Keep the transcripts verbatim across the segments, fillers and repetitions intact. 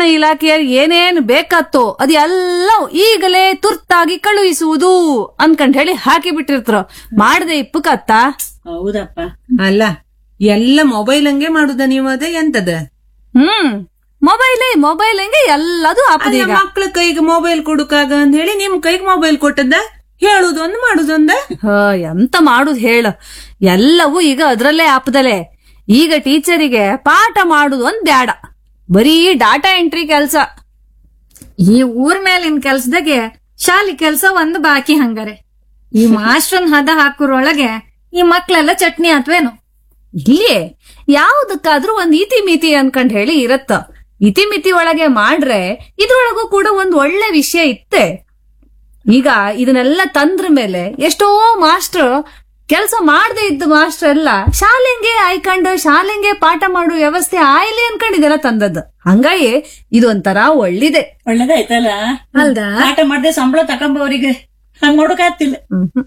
ಇಲಾಖೆಯಲ್ಲಿ ಏನೇನ್ ಬೇಕಾತ್ತೋ ಅದೆಲ್ಲ ಈಗಲೇ ತುರ್ತಾಗಿ ಕಳುಹಿಸುವುದು ಅನ್ಕಂಡ್ ಹೇಳಿ ಹಾಕಿ ಬಿಟ್ಟಿರ್ತಾರ. ಮಾಡದೆ ಇಪ್ಪಕತ್ತ. ಹೌದಪ್ಪ. ಅಲ್ಲ ಎಲ್ಲ ಮೊಬೈಲ್ ಹಂಗೆ ಮಾಡುದ ನೀವು ಅದೇ ಎಂತದ? ಹ್ಮ್ ಮೊಬೈಲ್ ಮೊಬೈಲ್ ಹಂಗೆ ಎಲ್ಲದು ಆಪದ. ಈಗ ಮಕ್ಳ ಕೈಗೆ ಮೊಬೈಲ್ ಕೊಡುಕಾಗ ಅಂತ ಹೇಳಿ ನಿಮ್ ಕೈಗೆ ಮೊಬೈಲ್ ಕೊಟ್ಟದ್ದ ಹೇಳುದೊಂದು ಮಾಡುದೊಂದ. ಹ ಎಂತ ಮಾಡುದ್ ಹೇಳ, ಎಲ್ಲವೂ ಈಗ ಅದ್ರಲ್ಲೇ ಆಪದಲೆ. ಈಗ ಟೀಚರಿಗೆ ಪಾಠ ಮಾಡುದು ಒಂದ್ ಬ್ಯಾಡ, ಬರೀ ಡಾಟಾ ಎಂಟ್ರಿ ಕೆಲ್ಸ. ಈ ಊರ್ ಮೇಲಿನ ಕೆಲ್ಸದಾಗೆ ಶಾಲಿ ಕೆಲ್ಸ ಒಂದ್ ಬಾಕಿ ಹಂಗಾರೆ. ಈ ಮಾಸ್ಟರ್ನ್ ಹದ ಹಾಕುರೊಳಗೆ ಈ ಮಕ್ಳೆಲ್ಲ ಚಟ್ನಿ ಆತ್ವೇನು? ಇಲ್ಲಿ ಯಾವ್ದಕ್ಕಾದ್ರೂ ಒಂದ್ ಇತಿ ಮಿತಿ ಅನ್ಕಂಡ್ ಹೇಳಿ ಇರತ್ತ. ಇತಿಮಿತಿ ಒಳಗೆ ಮಾಡ್ರೆ ಇದ್ರೊಳಗೂ ಕೂಡ ಒಂದ್ ಒಳ್ಳೆ ವಿಷಯ ಇತ್ತೆ. ಈಗ ಇದನ್ನೆಲ್ಲ ತಂದ್ರ ಮೇಲೆ ಎಷ್ಟೋ ಮಾಸ್ಟರ್ ಕೆಲ್ಸ ಮಾಡದೆ ಇದ್ದ ಮಾಸ್ಟರ್ ಎಲ್ಲ ಶಾಲೆಂಗೆ ಆಯ್ಕೊಂಡು ಶಾಲೆಂಗೆ ಪಾಠ ಮಾಡುವ ವ್ಯವಸ್ಥೆ ಆಯ್ಲಿ ಅನ್ಕೊಂಡಿದಾರ ತಂದದ್ದು. ಹಂಗಾಗಿ ಇದೊಂಥರ ಒಳ್ಳಿದೆ. ಒಳ್ಳೇದಾಯ್ತಲ್ಲ ಅಲ್ದಾ? ಪಾಠ ಮಾಡದೆ ಸಂಬಳ ತಕೊಂಬವ್ರಿಗೆ ಹಂಗ್ ನೋಡಕಾಗ್ತಿಲ್ಲ.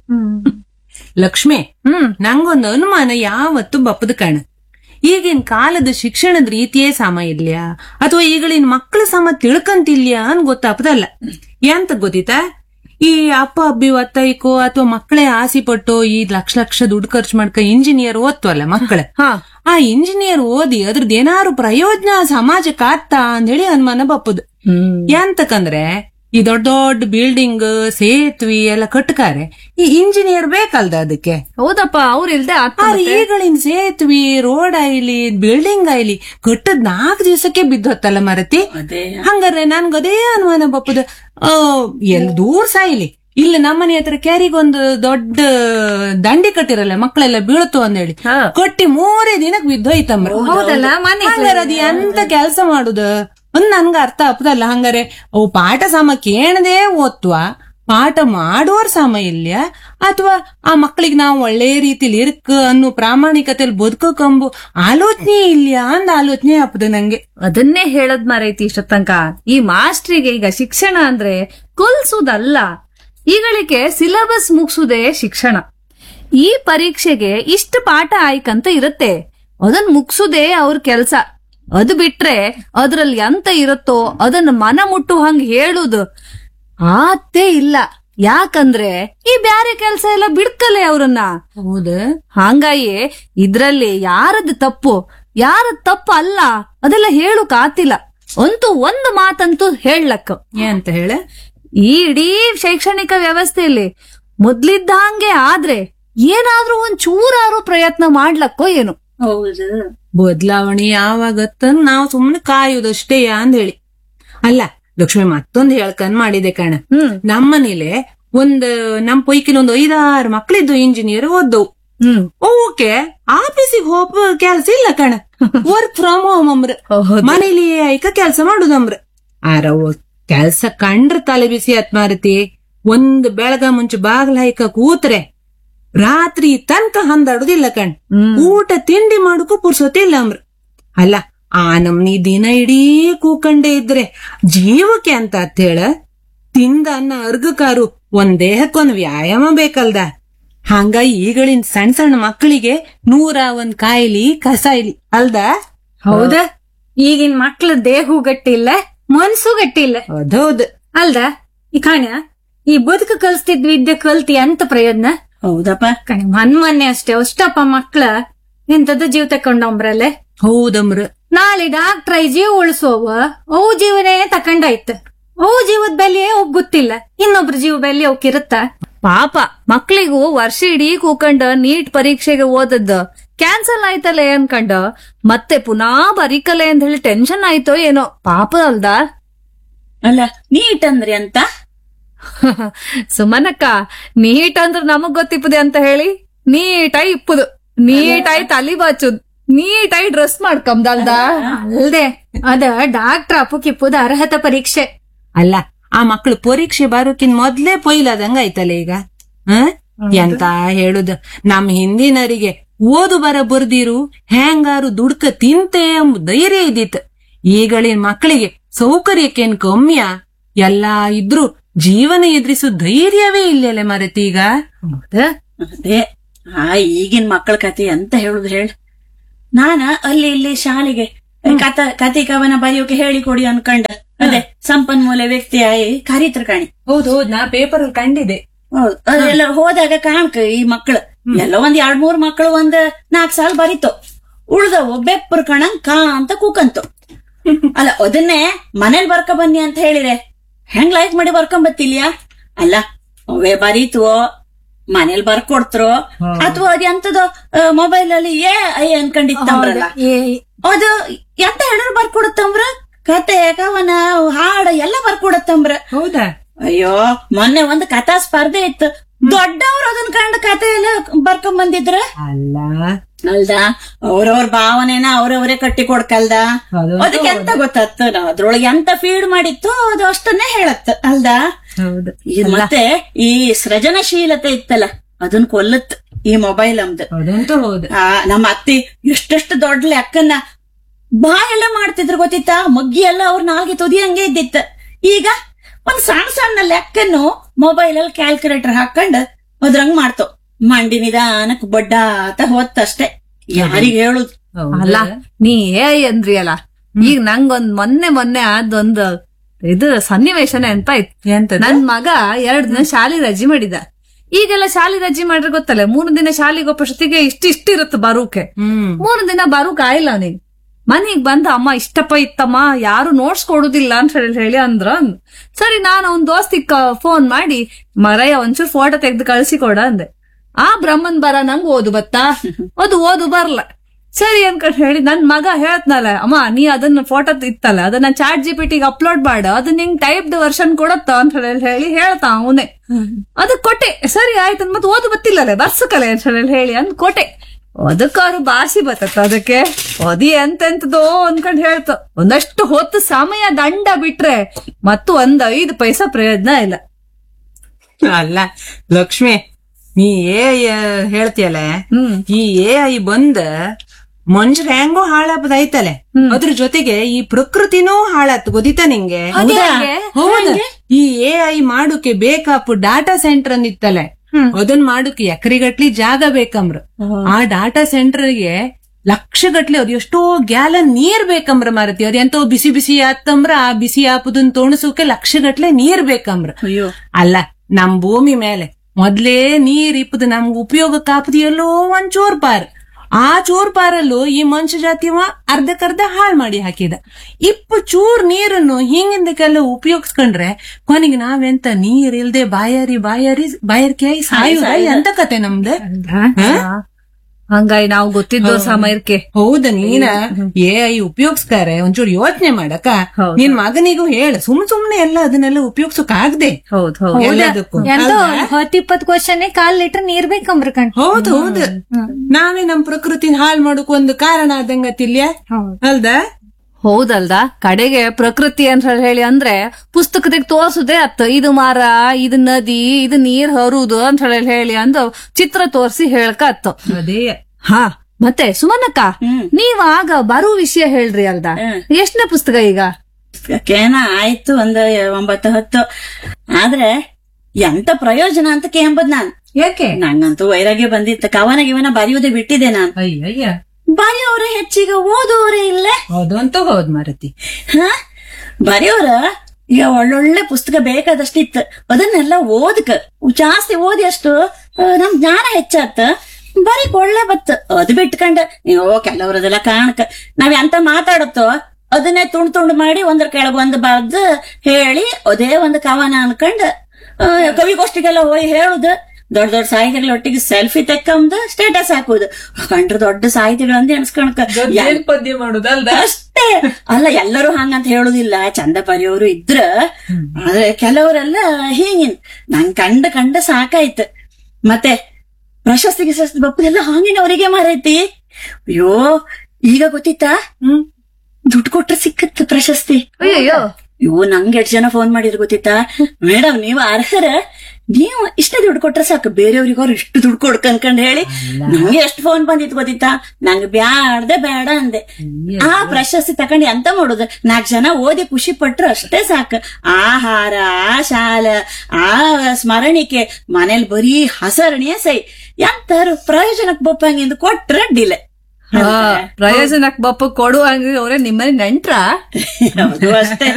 ಲಕ್ಷ್ಮಿ, ಹ್ಮ್ ನಂಗೊಂದು ಅನುಮಾನ ಯಾವತ್ತು ಬಪ್ಪದ ಕಾಣ. ಈಗಿನ ಕಾಲದ ಶಿಕ್ಷಣದ ರೀತಿಯೇ ಸಮ ಇಲ್ಯಾ ಅಥವಾ ಈಗಳಿನ ಮಕ್ಕಳ ಸಮ ತಿಳ್ಕಂತಿಲ್ಯಾ ಅನ್ ಗೊತ್ತಾಪದಲ್ಲ. ಎಂತ ಗೊತ್ತಿತಾ, ಈ ಅಪ್ಪ ಅಬ್ಬಿ ಒತ್ತಾಯ್ಕೋ ಅಥವಾ ಮಕ್ಕಳೇ ಆಸೆ ಪಟ್ಟು ಈ ಲಕ್ಷ ಲಕ್ಷ ದುಡ್ಡು ಖರ್ಚು ಮಾಡ್ಕ ಇಂಜಿನಿಯರ್ ಓದ್ತವಲ್ಲ ಮಕ್ಕಳ, ಆ ಇಂಜಿನಿಯರ್ ಓದಿ ಅದ್ರದ್ದು ಏನಾರು ಪ್ರಯೋಜನ ಸಮಾಜಕ್ಕೆ ಆಗ್ತಾ ಅಂತ ಹೇಳಿ ಅನುಮಾನ ಬಪ್ಪದು. ಎಂತಕಂದ್ರೆ ಈ ದೊಡ್ಡ ದೊಡ್ಡ ಬಿಲ್ಡಿಂಗ್ ಸೇತುವೆ ಎಲ್ಲ ಕಟ್ಕಾರೆ ಈ ಇಂಜಿನಿಯರ್ ಬೇಕಲ್ದ ಅದಕ್ಕೆ. ಹೌದಪ್ಪ, ಅವ್ರ ಇಲ್ದೆ ಈಗಳಿನ ಸೇತುವೆ ರೋಡ್ ಆಯ್ಲಿ ಬಿಲ್ಡಿಂಗ್ ಆಯ್ಲಿ ಕಟ್ಟದ್ ನಾಲ್ಕು ದಿವಸಕ್ಕೆ ಬಿದ್ದೊತ್ತಲ್ಲ ಮರತಿ. ಹಂಗಾರೆ ನನ್ಗದೇ ಅನುಮಾನ ಬಪ್ಪದ. ಆ ಎಲ್ ದೂರ ಸಾಯ್ಲಿ, ಇಲ್ಲ ನಮ್ಮನೆ ಹತ್ರ ಕ್ಯಾರಿಗೊಂದು ದೊಡ್ಡ ದಂಡಿ ಕಟ್ಟಿರಲ್ಲ ಮಕ್ಕಳೆಲ್ಲ ಬೀಳತ್ತು ಅಂದೇಳಿ ಕಟ್ಟಿ ಮೂರೇ ದಿನಕ್ ಬಿದ್ದೋಯ್ತಮ್ಮ. ಹೌದಲ್ಲ, ಹಂಗಾರೆ ಅದ್ ಎಂತ ಕೆಲ್ಸ ಮಾಡುದ ಒಂದ್ ನನ್ಗ ಅರ್ಥ ಆಗ್ತದಲ್ಲ. ಹಂಗಾರೆ ಅವು ಪಾಠ ಸಮ ಕೇಣದೇ ಓದ್ತ್ವ, ಪಾಠ ಮಾಡೋರ್ ಸಮ ಇಲ್ಯ ಅಥವಾ ಆ ಮಕ್ಕಳಿಗೆ ನಾವು ಒಳ್ಳೆ ರೀತಿಲಿ ಇರ್ಕ ಅನ್ನೋ ಪ್ರಾಮಾಣಿಕತೆಯಲ್ಲಿ ಬದುಕಂಬು ಆಲೋಚನೆ ಇಲ್ಯಾ ಅಂದ ಆಲೋಚನೆ ಆಗ್ತದೆ ನಂಗೆ. ಅದನ್ನೇ ಹೇಳದ್ ಮಾರೈತಿ ಇಷ್ಟ ತನಕ. ಈ ಮಾಸ್ಟ್ರಿಗೆ ಈಗ ಶಿಕ್ಷಣ ಅಂದ್ರೆ ಕಲ್ಸುದಲ್ಲ, ಈಗಳಿಗೆ ಸಿಲೆಬಸ್ ಮುಗಿಸುದೇ ಶಿಕ್ಷಣ. ಈ ಪರೀಕ್ಷೆಗೆ ಇಷ್ಟ ಪಾಠ ಆಯ್ಕಂತ ಇರುತ್ತೆ, ಅದನ್ ಮುಗ್ಸುದೇ ಅವ್ರ ಕೆಲ್ಸ. ಅದು ಬಿಟ್ರೆ ಅದ್ರಲ್ಲಿ ಎಂತ ಇರುತ್ತೋ ಅದನ್ನ ಮನ ಮುಟ್ಟು ಹಂಗ ಹೇಳುದು ಆತೇ ಇಲ್ಲ. ಯಾಕಂದ್ರೆ ಈ ಬ್ಯಾರೆ ಕೆಲ್ಸ ಎಲ್ಲ ಬಿಡ್ಕಲೆ ಅವ್ರನ್ನ. ಹೌದ, ಹಂಗಾಗಿ ಇದ್ರಲ್ಲಿ ಯಾರದ್ ತಪ್ಪು ಯಾರದ್ ತಪ್ಪು ಅಲ್ಲ ಅದೆಲ್ಲ ಹೇಳುಕ್ ಆತಿಲ್ಲ. ಅಂತೂ ಒಂದು ಮಾತಂತೂ ಹೇಳಕ್ ಏನಂತ ಹೇಳ, ಈ ಇಡೀ ಶೈಕ್ಷಣಿಕ ವ್ಯವಸ್ಥೆಯಲ್ಲಿ ಮೊದ್ಲಿದ್ದ ಹಂಗೆ ಆದ್ರೆ ಏನಾದ್ರೂ ಒಂದ್ ಚೂರಾರು ಪ್ರಯತ್ನ ಮಾಡ್ಲಕ್ಕೋ ಏನು. ಹೌದು, ಬದಲಾವಣೆ ಯಾವಾಗತ್ತ ನಾವು ಸುಮ್ನೆ ಕಾಯುದಷ್ಟೇ ಅಂದ್ ಹೇಳಿ. ಅಲ್ಲ ಲಕ್ಷ್ಮಿ, ಮತ್ತೊಂದ್ ಹೇಳ್ಕಂದ್ ಮಾಡಿದೆ ಕಣ. ಹ್ಮ್ ನಮ್ಮನೇಲೆ ಒಂದ್ ನಮ್ ಪೈಕಿಲ್ ಒಂದ್ ಐದಾರು ಮಕ್ಳಿದ್ದು ಇಂಜಿನಿಯರ್ ಓದ್ದವು. ಹ್ಮ್ ಓಕೆ, ಆಫೀಸಿಗೆ ಹೋಗ ಕೆಲ್ಸ ಇಲ್ಲ ಕಣ, ವರ್ಕ್ ಫ್ರಮ್ ಹೋಮ್ ಅಂಬ್ರ, ಮನೇಲಿ ಐಕ ಕೆಲ್ಸ ಮಾಡುದಮ್ರ. ಆರ ಕೆಲ್ಸ ಕಂಡ್ರ ತಲೆ ಬಿಸಿ ಆತ್ ಮಾರತಿ. ಒಂದ್ ಬೆಳಗ ಮುಂಚೆ ಬಾಗ್ಲ ಹಾಯ್ಕ ಕೂತ್ರೆ ರಾತ್ರಿ ತನಕ ಹಂದಾಡುದಿಲ್ಲ ಕಣ್. ಊಟ ತಿಂಡಿ ಮಾಡಕ್ಕೂ ಪುರ್ಸೊತ್ತಿಲ್ಲ ಅಂಬ್ರ. ಅಲ್ಲ ಆ ನಮ್ನಿ ದಿನ ಇಡೀ ಕೂಕಂಡೇ ಇದ್ರೆ ಜೀವಕ್ಕೆ ಅಂತ ಅತ್ ಹೇಳ, ತಿಂದ ಅನ್ನ ಅರ್ಗಕಾರು ಒಂದ್ ದೇಹಕ್ಕೊಂದ್ ವ್ಯಾಯಾಮ ಬೇಕಲ್ದ. ಹಂಗ ಈಗಳಿನ ಸಣ್ಣ ಸಣ್ಣ ಮಕ್ಕಳಿಗೆ ನೂರ ಒಂದ್ ಕಾಯಿಲಿ ಕಸಾಯಿಲಿ ಅಲ್ದ. ಹೌದಾ, ಈಗಿನ ಮಕ್ಳ ದೇಹವು ಗಟ್ಟಿಲ್ಲ ಮನ್ಸು ಗಟ್ಟಿಲ್ಲ. ಅದೌದು ಅಲ್ದ. ಈ ಕಾಣ್ಯ ಈ ಬದುಕು ಕಲ್ಸ್ತಿದ್ ವಿದ್ಯೆ ಕಲ್ತಿ ಅಂತ ಪ್ರಯೋಜನ. ಹೌದಪ್ಪ. ಕಣೆ ಮನ್ ಮೊನ್ನೆ ಅಷ್ಟೇ ಅಷ್ಟಪ್ಪ ಮಕ್ಳ ಎಂತದ ಜೀವ ತಕೊಂಡಂಬ್ರಲ್ಲೇ. ಹೌದಮ್ರ, ನಾಳೆ ಡಾಕ್ಟ್ರ ಈ ಜೀವ ಉಳಿಸೋವ ಅವು ಜೀವನೇ ತಕೊಂಡಾಯ್ತ. ಅವು ಜೀವದ ಬೆಲೆ ಅವ್ ಗೊತ್ತಿಲ್ಲ, ಇನ್ನೊಬ್ರ ಜೀವ ಬೆಲೆ ಅವಕ್ಕಿರುತ್ತ. ಪಾಪ ಮಕ್ಳಿಗೂ ವರ್ಷ ಇಡೀ ಕೂಕಂಡ ನೀಟ್ ಪರೀಕ್ಷೆಗೆ ಓದದ್ದ ಕ್ಯಾನ್ಸಲ್ ಆಯ್ತಲ್ಲ ಅನ್ಕಂಡ ಮತ್ತೆ ಪುನಃ ಬರೀಕಲೆ ಅಂತ ಹೇಳಿ ಟೆನ್ಷನ್ ಆಯ್ತೋ ಏನೋ. ಪಾಪ ಅಲ್ದ. ಅಲ್ಲ ನೀಟ್ ಅಂದ್ರೆ ಅಂತ ಸುಮನಕ್ಕ, ನೀಟ್ ಅಂದ್ರ ನಮಗ್ ಗೊತ್ತಿಪ್ಪದೆ ಅಂತ ಹೇಳಿ ನೀಟಾಗಿ ಇಪ್ಪುದು, ನೀಟಾಗಿ ತಲಿ ಬಾಚುದ್, ನೀಟಾಗಿ ಡ್ರೆಸ್ ಮಾಡ್ಕಂದಲ್ದ. ಅಲ್ದೆ ಅದ ಡಾಕ್ಟರ್ ಅಪ್ಪುಕಿಪ್ಪುದ ಅರ್ಹತಾ ಪರೀಕ್ಷೆ. ಅಲ್ಲ ಆ ಮಕ್ಳು ಪರೀಕ್ಷೆ ಬರೋಕಿನ್ ಮೊದ್ಲೇ ಪೊಯ್ಲಾದಂಗ ಆಯ್ತಲ್ಲ ಈಗ. ಹ ಎಂತ ಹೇಳುದ, ನಮ್ ಹಿಂದಿನರಿಗೆ ಓದು ಬರ ಬರ್ದಿರು ಹೆಂಗಾರು ದುಡ್ಕ ತಿಂತೆ ಎಂಬ ಧೈರ್ಯ ಇದ್ದಿತ್ತು. ಈಗಳಿನ ಮಕ್ಕಳಿಗೆ ಸೌಕರ್ಯಕ್ಕೇನ್ ಕಮ್ಮಿಯ, ಎಲ್ಲಾ ಇದ್ರು ಜೀವನ ಎದುರಿಸೋ ಧೈರ್ಯವೇ ಇಲ್ಲಲೆ ಮರತೀಗ. ಅದೇ ಆ ಈಗಿನ ಮಕ್ಕಳ ಕತೆ ಅಂತ ಹೇಳುದು ಹೇಳ. ನಾನ ಅಲ್ಲಿ ಇಲ್ಲಿ ಶಾಲೆಗೆ ಕಥ ಕತೆ ಕವನ ಬರೆಯೋಕೆ ಹೇಳಿ ಕೊಡಿ ಅನ್ಕೊಂಡ ಅದೇ ಸಂಪನ್ಮೂಲ ವ್ಯಕ್ತಿ ಆಗಿ ಕರೀತ್ರ ಕಾಣಿ. ಹೌದು ಹೌದು ನಾ ಪೇಪರ್ ಅಲ್ಲಿ ಕಂಡಿದೆ. ಹೌದು ಅದೆಲ್ಲ ಹೋದಾಗ ಕಾಣ್ಕ ಈ ಮಕ್ಳು ಎಲ್ಲ ಒಂದ್ ಎರಡ್ ಮೂರ್ ಮಕ್ಳು ಒಂದ್ ನಾಲ್ಕ್ ಸಾಲ ಬರೀತು, ಉಳ್ದವು ಬೆಪ್ಪರ್ ಕಣಂಗ್ ಕಾ ಅಂತ ಕೂಕಂತು. ಅಲ್ಲ ಅದನ್ನೇ ಮನೇಲಿ ಬರ್ಕ ಬನ್ನಿ ಅಂತ ಹೇಳಿದ್ರೆ ಹೆಂಗ್ ಲೈಕ್ ಮಾಡಿ ಬರ್ಕೊಂಡ್ ಬತ್ತಿಲ್ಯಾ? ಅಲ್ಲ ಅವೇ ಬರೀತು ಮನೇಲಿ ಬರ್ಕೊಡ್ತ್ರು ಅಥವಾ ಅದ್ ಎಂತದೋ ಮೊಬೈಲ್ ಅಲ್ಲಿ ಏ ಐ ಅನ್ಕೊಂಡಿತ್ತಂಬ್ರಲ್ಲ, ಅದು ಎಂತ ಹೇಳಿದ್ರು ಬರ್ಕೊಡತ್ತಂಬ್ರ, ಕತೆ ಕವನ ಹಾಡ ಎಲ್ಲ ಬರ್ಕೊಡತ್ತಂಬ್ರ. ಹೌದಾ? ಅಯ್ಯೋ ಮೊನ್ನೆ ಒಂದು ಕಥಾ ಸ್ಪರ್ಧೆ ಇತ್ತು, ದೊಡ್ಡವ್ರು ಅದನ್ ಕಂಡು ಕತೆ ಎಲ್ಲ ಬರ್ಕೊಂಡ್ ಬಂದಿದ್ರ. ಅಲ್ಲ ಅಲ್ದ ಅವ್ರವ್ರ ಭಾವನೆನ ಅವ್ರವ್ರೇ ಕಟ್ಟಿ ಕೊಡ್ಕಲ್ದ, ಅದಕ್ಕೆ ಎಂತ ಗೊತ್ತಾಗ್ತ ನಾವ್ ಅದ್ರೊಳಗೆ ಎಂತ ಫೀಡ್ ಮಾಡಿತ್ತು ಅದು ಅಷ್ಟನ್ನೇ ಹೇಳತ್ತ ಅಲ್ದ. ಹೌದು. ಇದು ಮತ್ತೆ ಈ ಸೃಜನಶೀಲತೆ ಇತ್ತಲ್ಲ ಅದನ್ ಕೊಲ್ಲತ್ ಈ ಮೊಬೈಲ್ ಅಮ್ದು. ಅದಂತೂ ಹೌದು. ಆ ನಮ್ಮ ಅತ್ತಿ ಎಷ್ಟೆಷ್ಟು ದೊಡ್ಡ ಲೆಕ್ಕನ್ನ ಬಾಯೆಲ್ಲ ಮಾಡ್ತಿದ್ರು ಗೊತ್ತಿತ್ತಾ, ಮಗ್ಗಿ ಎಲ್ಲ ಅವ್ರ ನಾಲ್ಗೆ ತುದಿ ಹಂಗೆ ಇದ್ದಿತ್ತ. ಈಗ ಒಂದ್ ಸಣ್ಣ ಸಣ್ಣ ಲೆಕ್ಕನ್ನು ಮೊಬೈಲ್ ಅಲ್ಲಿ ಕ್ಯಾಲ್ಕುಲೇಟರ್ ಹಾಕೊಂಡ್ ಅದ್ರಂಗ್ ಮಾಡ್ತೋ, ಮಂಡಿ ನಿಧಾನಕ್ ಬಡ್ಡ ಅಂತ ಹೋತಷ್ಟೇ, ಯಾರಿಗ್ ಹೇಳುದು. ಅಲ್ಲ ನೀ ಏ ಅಂದ್ರಿ ಅಲ್ಲ, ಈಗ ನಂಗೊಂದ್ ಮೊನ್ನೆ ಮೊನ್ನೆ ಅದೊಂದು ಇದು ಸನ್ನಿವೇಶನೇ ಅಂತ ಇತ್ತು. ನನ್ ಮಗ ಎರಡ್ ದಿನ ಶಾಲೆ ರಜೆ ಮಾಡಿದ. ಈಗೆಲ್ಲ ಶಾಲೆ ರಜೆ ಮಾಡ್ರೆ ಗೊತ್ತಲ್ಲ, ಮೂರು ದಿನ ಶಾಲೆಗೆ ಒಪ್ಪಷ್ಟೊತ್ತಿಗೆ ಇಷ್ಟ ಇಷ್ಟ ಇರುತ್ತೆ ಬರೋಕೆ. ಮೂರು ದಿನ ಬರೋಕ್ ಆಯ್ಲ ನೀನ್ ಮನೆಗ್ ಬಂದ ಅಮ್ಮ ಇಷ್ಟಪ್ಪ ಇತ್ತಮ್ಮ ಯಾರು ನೋಟ್ಸ್ ಕೊಡುದಿಲ್ಲ ಅಂತ ಹೇಳಿ ಹೇಳಿ ಅಂದ್ರ. ಸರಿ ನಾನು ಒಂದ್ ದೋಸ್ತಿಗ್ ಫೋನ್ ಮಾಡಿ ಮರಯ್ಯ ಒಂಚೂರು ಫೋಟೋ ತೆಗ್ದು ಕಳ್ಸಿ ಕೊಡ ಅಂದೆ. ಆ ಬ್ರಹ್ಮನ್ ಬರ ನಂಗ್ ಓದು ಬತ್ತಾ, ಅದು ಓದು ಬರ್ಲ. ಸರಿ ಅನ್ಕೊಂಡ್ ಹೇಳಿ ನನ್ ಮಗ ಹೇಳ್ತನಲ್ಲ, ಅಮ್ಮ ನೀ ಅದನ್ನ ಫೋಟೋ ಇತ್ತಲ್ಲ ಅದನ್ನ ಚಾಟ್ ಜಿ ಪಿ ಟಿಗೆ ಅಪ್ಲೋಡ್ ಮಾಡ, ಅದು ನಿಂಗ್ ಟೈಪ್ಡ್ ವರ್ಷನ್ ಕೊಡತ್ತ ಅಂತ ಹೇಳಿ ಹೇಳಿ ಹೇಳ್ತಾ ಅವನೇ. ಅದಕ್ ಕೊಟ್ಟೆ. ಸರಿ ಆಯ್ತು ಮತ್ ಓದು ಬತ್ತಿಲ್ಲಲ್ಲ ಬರ್ಸಕಲೆ ಅಂತ ಹೇಳಿ ಹೇಳಿ ಅಂದ್ ಕೊಟ್ಟೆ. ಅದಕ್ಕ ಅವ್ರು ಬಾಸಿ ಬತ್ತತ್ತ ಅದಕ್ಕೆ ಅದಿ ಎಂತೆಂತದೋ ಅನ್ಕೊಂಡ್ ಹೇಳ್ತ. ಒಂದಷ್ಟು ಹೊತ್ತು ಸಮಯ ದಂಡ ಬಿಟ್ರೆ ಮತ್ತು ಒಂದ್ ಐದು ಪೈಸಾ ಪ್ರಯೋಜನ ಇಲ್ಲ. ಅಲ್ಲ ಲಕ್ಷ್ಮಿ, ನೀ ಏ ಹೇಳ್ತಿಯಲ್ಲ, ಈ ಎ ಐ ಬಂದ ಮನುಷ್ಯರ ಹೆಂಗೋ ಹಾಳಾಪದೈತಲೆ, ಅದ್ರ ಜೊತೆಗೆ ಈ ಪ್ರಕೃತಿನೂ ಹಾಳಾತ್ ಗೊತ್ತಿತ್ತ ನಿಂಗೆ? ಹೌದ. ಈ ಎ ಐ ಮಾಡೋಕೆ ಬೇಕಾಪು ಡಾಟಾ ಸೆಂಟರ್ ಅಂದಿತ್ತಲೆ, ಅದನ್ ಮಾಡೋಕೆ ಎಕರೆಗಟ್ಲಿ ಜಾಗ ಬೇಕಂಬ್ರ. ಆ ಡಾಟಾ ಸೆಂಟರ್ಗೆ ಲಕ್ಷಗಟ್ಲೆ ಅದ್ ಎಷ್ಟೋ ಗ್ಯಾಲನ್ ನೀರ್ ಬೇಕಂಬ್ರ ಮಾರತಿ. ಅದ್ ಎಂತೋ ಬಿಸಿ ಬಿಸಿ ಆತಂಬ್ರ ಆ ಬಿಸಿ ಆಪದನ್ ತೋಣಸೋಕೆ ಲಕ್ಷಗಟ್ಲೆ ನೀರ್ ಬೇಕಂಬ್ರ. ಅಲ್ಲ ನಮ್ ಭೂಮಿ ಮೇಲೆ ಮೊದ್ಲೇ ನೀರ್ ಇಪ್ಪದು ನಮ್ಗ್ ಉಪಯೋಗಕ್ಕೆ ಆಪದು ಎಲ್ಲೋ ಒಂದ್ ಚೋರ್ ಪಾರ್. ಆ ಚೋರ್ ಪಾರಲ್ಲೂ ಈ ಮನುಷ್ಯ ಜಾತಿವ ಅರ್ಧಕ್ಕರ್ಧ ಹಾಳ್ ಮಾಡಿ ಹಾಕಿದ. ಇಪ್ಪು ಚೂರ್ ನೀರನ್ನು ಹಿಂಗಿಂದಕ್ಕೆಲ್ಲ ಉಪಯೋಗಿಸ್ಕೊಂಡ್ರೆ ಕೊನೆಗೆ ನಾವೆಂತ ನೀರ್ ಇಲ್ದೆ ಬಾಯಾರಿ ಬಾಯಾರಿ ಬಾಯಾರಿಕೆ ಆಗಿ ಸಾಯುದ ಎಂತ ಕತೆ ನಮ್ದು? ಹಂಗಾಗಿ ನಾವು ಗೊತ್ತಿದ್ದವ್ರ ಸಮಯಕ್ಕೆ. ಹೌದ, ನೀನ ಎ ಐ ಉಪಯೋಗಿಸ್ತಾರೆ ಒಂಚೂರು ಯೋಚನೆ ಮಾಡಕ. ನಿನ್ ಮಗನಿಗೂ ಹೇಳ, ಸುಮ್ ಸುಮ್ನೆ ಎಲ್ಲ ಅದನ್ನೆಲ್ಲ ಉಪಯೋಗಿಸಕ್ ಆಗದೆ. ಹೌದ್ ಹೌದು. ಎಲ್ಲದಕ್ಕೂ ಹತ್ ಇಪ್ಪತ್ ಕ್ವಶನ್ ಕಾಲ್ ಲೀಟರ್ ನೀರ್ ಬೇಕಂಬ್ರ ಕಣ್. ಹೌದು ಹೌದು. ನಾವೇ ನಮ್ ಪ್ರಕೃತಿನ ಹಾಳ್ ಮಾಡೋಕ್ ಒಂದು ಕಾರಣ ಆದಂಗತಿಲ್ಯ ಅಲ್ದ? ಹೌದಲ್ದ. ಕಡೆಗೆ ಪ್ರಕೃತಿ ಅಂತ ಹೇಳಿ ಅಂದ್ರೆ ಪುಸ್ತಕದಾಗ ತೋರ್ಸುದೇ ಅತ್ತ, ಇದು ಮರ, ಇದು ನದಿ, ಇದು ನೀರ್ ಹರುದು ಅಂತ ಹೇಳಿ ಹೇಳಿ ಅಂದು ಚಿತ್ರ ತೋರ್ಸಿ ಹೇಳ್ಕ ಅತ್ತ. ಅದೇ. ಹಾ ಮತ್ತೆ ಸುಮನಕ್ಕ, ನೀವ್ ಆಗ ಬರೋ ವಿಷಯ ಹೇಳ್ರಿ ಅಲ್ದ, ಎಷ್ಟನೇ ಪುಸ್ತಕ ಈಗ? ಕೇನ ಆಯ್ತು ಒಂದ್ ಒಂಬತ್ತು ಹತ್ತು, ಆದ್ರೆ ಎಂತ ಪ್ರಯೋಜನ ಅಂತ ಕೇಂಬದ್ ನಾನ್. ಯಾಕೆ? ನಂಗಂತೂ ವೈರಾಗ್ಯ ಬಂದಿತ್ತು. ಕವನ ಗಿವನ ಬರೆಯುವುದೇ ಬಿಟ್ಟಿದೆ ನಾನ್. ಅಯ್ಯಯ್ಯ, ಬರೆಯೋರೇ ಹೆಚ್ಚಿಗೆ ಓದೋರೇ ಇಲ್ಲ. ಹೌದು ಅಂತ ಹೌದ್ ಮಾರತಿ. ಹ ಬರೆಯೋರ ಈಗ ಒಳ್ಳೊಳ್ಳೆ ಪುಸ್ತಕ ಬೇಕಾದಷ್ಟಿತ್ತು, ಅದನ್ನೆಲ್ಲ ಓದಕ ಜಾಸ್ತಿ ಓದಿ ಅಷ್ಟು ನಮ್ ಜ್ಞಾನ ಹೆಚ್ಚಾತ, ಬರೀ ಒಳ್ಳೆ ಬತ್ತ. ಅದು ಬಿಟ್ಕಂಡ ನೀವು ಕೆಲವರದೆಲ್ಲ ಕಾಣಕ ನಾವ್ ಎಂತ ಮಾತಾಡತ್ತೋ ಅದನ್ನೇ ತುಂಡ್ ತುಂಡ್ ಮಾಡಿ ಒಂದ್ರ ಕೆಳಗ್ ಒಂದ್ ಬರ್ದು ಹೇಳಿ ಅದೇ ಒಂದು ಕವನ ಅನ್ಕಂಡ್ ಕವಿಗೋಷ್ಠಿಗೆಲ್ಲ ಹೋಗಿ ಹೇಳುದು. ದೊಡ್ಡ ದೊಡ್ಡ ಸಾಹಿತಿಗಳ ಒಟ್ಟಿಗೆ ಸೆಲ್ಫಿ ತೆಕ್ಕಂದು ಸ್ಟೇಟಸ್ ಹಾಕುದು. ಕಂಡ್ರೆ ದೊಡ್ಡ ಸಾಹಿತಿಗಳಂದ ಎಣಸ್ಕೊಳಕ ಪದ್ಯ ಮಾಡುದಲ್ದ ಅಷ್ಟೇ. ಅಲ್ಲ ಎಲ್ಲರೂ ಹಂಗಂತ ಹೇಳುದಿಲ್ಲ, ಚಂದ ಬರೆಯೋರು ಇದ್ರ. ಆದ್ರೆ ಕೆಲವರೆಲ್ಲ ಹೀಗಿನ್ ನಂಗ್ ಕಂಡ ಕಂಡ ಸಾಕಾಯ್ತು. ಮತ್ತೆ ಪ್ರಶಸ್ತಿ ಗಿಶಸ್ತಿ ಬಪ್ಪದೆಲ್ಲ ಹಾಂಗಿನವರಿಗೆ ಮಾರೈತಿ. ಅಯ್ಯೋ ಈಗ ಗೊತ್ತಿತ್ತಾ, ಹ್ಮ್ ದುಡ್ಡು ಕೊಟ್ರೆ ಸಿಕ್ಕತ್ ಪ್ರಶಸ್ತಿ. ಅಯ್ಯೋ ಇವು ನಂಗೆ ಎಷ್ಟು ಜನ ಫೋನ್ ಮಾಡಿದ್ರು ಗೊತ್ತಿತ್ತಾ, ಮೇಡಮ್ ನೀವು ಅರ್ಹರ, ನೀವು ಇಷ್ಟೇ ದುಡ್ಡು ಕೊಟ್ರೆ ಸಾಕು, ಬೇರೆಯವ್ರಿಗೆ ಅವ್ರು ಇಷ್ಟು ದುಡ್ಡು ಕೊಡ್ಕ ಅನ್ಕೊಂಡ್ ಹೇಳಿ ನಂಗೆ ಎಷ್ಟು ಫೋನ್ ಬಂದಿತ್ತು ಗೊತ್ತಿತ್ತಾ. ನಂಗೆ ಬ್ಯಾಡ್ದೆ ಬೇಡ ಅಂದೆ. ಆ ಪ್ರಶಸ್ತಿ ತಕೊಂಡ್ ಎಂತ ಮಾಡುದು, ನಾಲ್ಕು ಜನ ಓದಿ ಖುಷಿ ಪಟ್ರು ಅಷ್ಟೇ ಸಾಕು. ಆಹಾರ, ಆ ಶಾಲ, ಆ ಸ್ಮರಣಿಕೆ ಮನೇಲಿ ಬರೀ ಹಸರಣಿಯ ಸೈ, ಎಂತಾರು ಪ್ರಯೋಜನಕ್ಕೆ ಬಪ್ಪಂಗಿಂದ ಕೊಟ್ರ ಅಡ್ಡಿಲ್ಲ. ಹಾ ಪ್ರಯೋಜನಕ್ ಬಪ್ಪ ಕೊಡು ಹಂಗ ಅವ್ರೆ ನಿಮ್ಮನೆ ನೆಂಟ್ರ ಅದು ಅಷ್ಟೇ.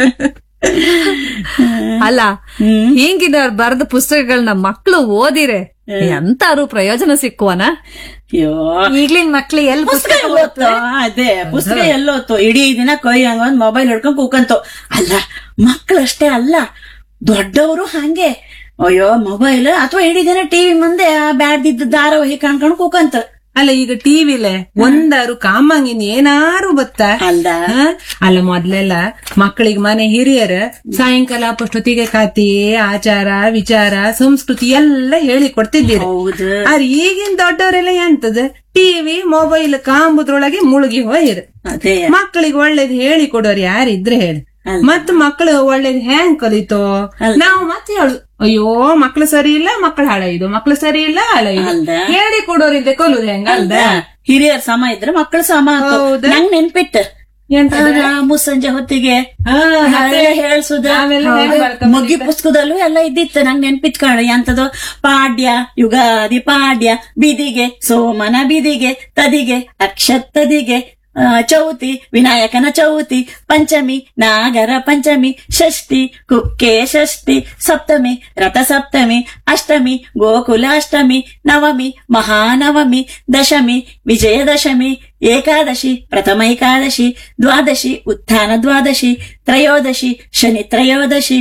ಅಲ್ಲ ಹಿಂಗಿನ ಬರೆದ ಪುಸ್ತಕಗಳನ್ನ ಮಕ್ಳು ಓದಿರೆ ಎಂತಾರು ಪ್ರಯೋಜನ ಸಿಕ್ಕುವನ. ಅಯ್ಯೋ ಈಗ್ಲಿನ ಮಕ್ಳು ಎಲ್ ಪುಸ್ತಕ ಓದ್ತು, ಅದೇ ಪುಸ್ತಕ ಎಲ್ಲೋತ್ತು, ಇಡೀ ದಿನ ಕೈ ಹಂಗ ಒಂದ್ ಮೊಬೈಲ್ ಹಿಡ್ಕೊಂಡ್ ಕೂಕಂತು. ಅಲ್ಲ ಮಕ್ಕಳಷ್ಟೇ ಅಲ್ಲ, ದೊಡ್ಡವರು ಹಂಗೆ. ಅಯ್ಯೋ ಮೊಬೈಲ್ ಅಥವಾ ಇಡೀ ದಿನ ಟಿವಿ ಮುಂದೆ ಬ್ಯಾಡ್ದಿದ್ದ ಧಾರಾವಾಹಿ ಕಾಣ್ಕೊಂಡ್ ಕೂಕಂತ. ಅಲ್ಲ ಈಗ ಟಿವಿಲೆ ಒಂದಾರು ಕಾಮಂಗಿನ್ ಏನಾರು ಬತ್ತ ಅಲ್ದ ಹ? ಅಲ್ಲ ಮೊದ್ಲೆಲ್ಲ ಮಕ್ಕಳಿಗೆ ಮನೆ ಹಿರಿಯರ ಸಾಯಂಕಾಲ ಅಪ್ಪಷ್ಟೊತ್ತಿಗೆ ಕತೆ ಆಚಾರ ವಿಚಾರ ಸಂಸ್ಕೃತಿ ಎಲ್ಲ ಹೇಳಿ ಕೊಡ್ತಿದ್ದೀರಿ. ಹೌದು. ಆದ್ರೆ ಈಗಿನ ದೊಡ್ಡವರೆಲ್ಲ ಎಂತದ ಟಿವಿ ಮೊಬೈಲ್ ಕಾಂಬುದ್ರೊಳಗೆ ಮುಳುಗಿ ಹೋಯ್ರು. ಅದೇ ಮಕ್ಕಳಿಗೆ ಒಳ್ಳೇದ್ ಹೇಳಿ ಕೊಡೋರು ಯಾರಿದ್ರೆ ಹೇಳಿ. ಅಲ್ದ. ಮತ್ ಮಕ್ಕಳು ಒಳ್ಳೇದ್ ಹೆಂಗ್ ಕಲಿತೋ ಅಲ್ದ. ನಾವು ಮತ್ತೆ ಹೇಳು ಅಯ್ಯೋ ಮಕ್ಳು ಸರಿ ಇಲ್ಲ ಮಕ್ಳು ಹಾಳಾಯ್ದು ಮಕ್ಳು ಸರಿ ಇಲ್ಲ ಹಾಳಾಯ್ದು ಅಲ್ದ. ಹೇಳಿ ಕೊಡೋರಿದ್ದೆ ಕಲುದು ಹೆಂಗ ಅಲ್ದ. ಹಿರಿಯರ ಸಮ ಇದ್ರೆ ಮಕ್ಕಳು ಸಮ ಆತು. ಹೌದು. ನಂಗ್ ನೆನ್ಪಿಟ್ಟ ಎಂತ ಮುಸ್ಸಂಜೆ ಹೊತ್ತಿಗೆ ಹಾ, ಮತ್ತೆ ಹೇಳ್ಸುದ ಆಮೇಲೆ ಹೆಂಗ್ ಬರ್ಕೊಂಡ್ ಮೊಗ್ಗಿ ಪುಸ್ತಕದಲ್ಲೂ ಎಲ್ಲ ಇದ್ದಿತ್ತು. ನಂಗ್ ನೆನ್ಪಿಟ್ ಕಾಣ ಎಂತದು ಪಾಡ್ಯ ಯುಗಾದಿ ಪಾಡ್ಯ ಬಿದಿಗೆ ಸೋಮನ ಬಿದಿಗೆ ತದಿಗೆ ಅಕ್ಷತದಿಗೆ ಆ, ಚೌತಿ ವಿನಾಯಕನ ಚೌತಿ ಪಂಚಮಿ ನಾಗರ ಪಂಚಮಿ ಷಷ್ಠಿ ಕುಕ್ಕೆ ಷಷ್ಠಿ ಸಪ್ತಮಿ ರಥ ಸಪ್ತಮಿ ಅಷ್ಟಮಿ ಗೋಕುಲಾಷ್ಟಮಿ ನವಮಿ ಮಹಾನವಮಿ ದಶಮಿ ವಿಜಯದಶಮಿ ಏಕಾದಶಿ ಪ್ರಥಮ ಏಕಾದಶಿ ದ್ವಾದಶಿ ಉತ್ಥಾನ ದ್ವಾದಶಿ ತ್ರಯೋದಶಿ ಶನಿ ತ್ರಯೋದಶಿ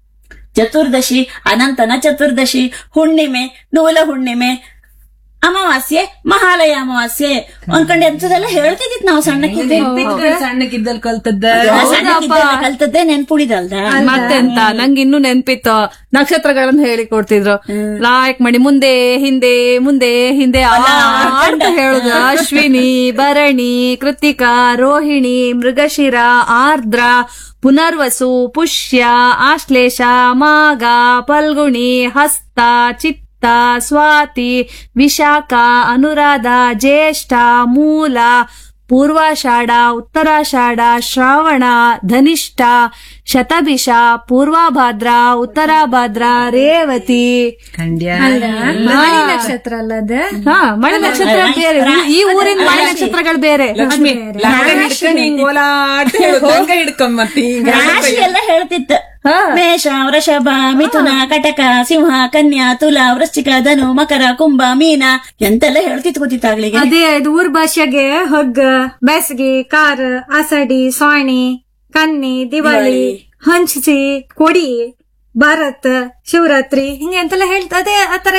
ಚತುರ್ದಶಿ ಅನಂತನ ಚತುರ್ದಶಿ ಹುಣ್ಣಿಮೆ ನೂಲ ಹುಣ್ಣಿಮೆ ಅಮಾವಾಸ್ಯೆ ಮಹಾಲಯ ಅಮಾವಾಸ್ಯೆ ಅನ್ಕೊಂಡ್ ಎಂತದೆಲ್ಲ ಹೇಳ್ತಿದ್ದಿತ್ ನಾವು ಸಣ್ಣಕ್ಕಿದ್ದೆ. ಸಣ್ಣಕ್ಕಿದ್ದಲ್ಲಿ ಕಲ್ತದ್ದ ಸಣ್ಣಕ್ಕಿದ್ದಾಗ ಕಲ್ತದ್ದೇ ನೆನ್ಪುಳಿದಲ್ದ. ಮತ್ತೆಂತ ನಂಗೆ ಇನ್ನೂ ನೆನ್ಪಿತ್ತು ನಕ್ಷತ್ರಗಳನ್ನ ಹೇಳಿ ಕೊಡ್ತಿದ್ರು. ಲಾಯಕ್ ಮಾಡಿ ಮುಂದೆ ಹಿಂದೆ ಮುಂದೆ ಹಿಂದೆ ಅಂತ ಹೇಳುದು. ಅಶ್ವಿನಿ ಭರಣಿ ಕೃತಿಕಾ ರೋಹಿಣಿ ಮೃಗಶಿರ ಆರ್ದ್ರ ಪುನರ್ವಸು ಪುಷ್ಯ ಆಶ್ಲೇಷ ಮಾಘ ಫಲ್ಗುಣಿ ಹಸ್ತ ಚಿತ್ತ ಸ್ವಾತಿ ವಿಶಾಖ ಅನುರಾಧ ಜ್ಯೇಷ್ಠ ಮೂಲ ಪೂರ್ವಾಷಾಢ ಉತ್ತರಾಷಾಢ ಶ್ರಾವಣ ಧನಿಷ್ಠ ಶತಭಿಷ ಪೂರ್ವಭಾದ್ರ ಉತ್ತರಾಭಾದ್ರ ರೇವತಿ ಖಂಡ್ಯ ಮಳಿ ನಕ್ಷತ್ರ ಅಲ್ಲದ ಹಾ ಮಳೆ ನಕ್ಷತ್ರ ಬೇರೆ. ಈ ಊರಿನ ಮಳೆ ನಕ್ಷತ್ರಗಳು ಬೇರೆ. ಲಕ್ಷ್ಮಿ ಲಂಗ ಹಿಡ್ಕೊಂಡು ಹಿಂಗ್ ಓಲಾಡ್ತ ಹೇಳುದು ಲಂಗ ಹಿಡ್ಕೊಂಡ್ ಮತ್ತೆ ಹಿಂಗ ರಾಶಿ ಎಲ್ಲ ಹೇಳ್ತಿತ್ತ. ಮೇಷ ವೃಷಭ ಮಿಥುನ ಕಟಕ ಸಿಂಹ ಕನ್ಯಾ ತುಲಾ ವೃಶ್ಚಿಕ ಧನು ಮಕರ ಕುಂಭ ಮೀನ ಎಂತೆಲ್ಲ ಹೇಳ್ತಿತ್ತು ಗೊತ್ತಿತ್ತಾಗ್ಲಿಗೆ. ಅದೇ ಇದು ಊರ್ ಭಾಷೆಗೆ ಹಗ್ಗ ಬೇಸಿಗೆ ಕಾರ ಆಸಡಿ ಸಾಣಿ ಕನ್ನಿ ದಿವಾಳಿ ಹಂಚಿ ಕೊಡಿ ಭಾರತ್ ಶಿವರಾತ್ರಿ ಹಿಂಗೆ ಎಂತೆಲ್ಲ ಹೇಳ್ತ ಅದೇ ಆತರ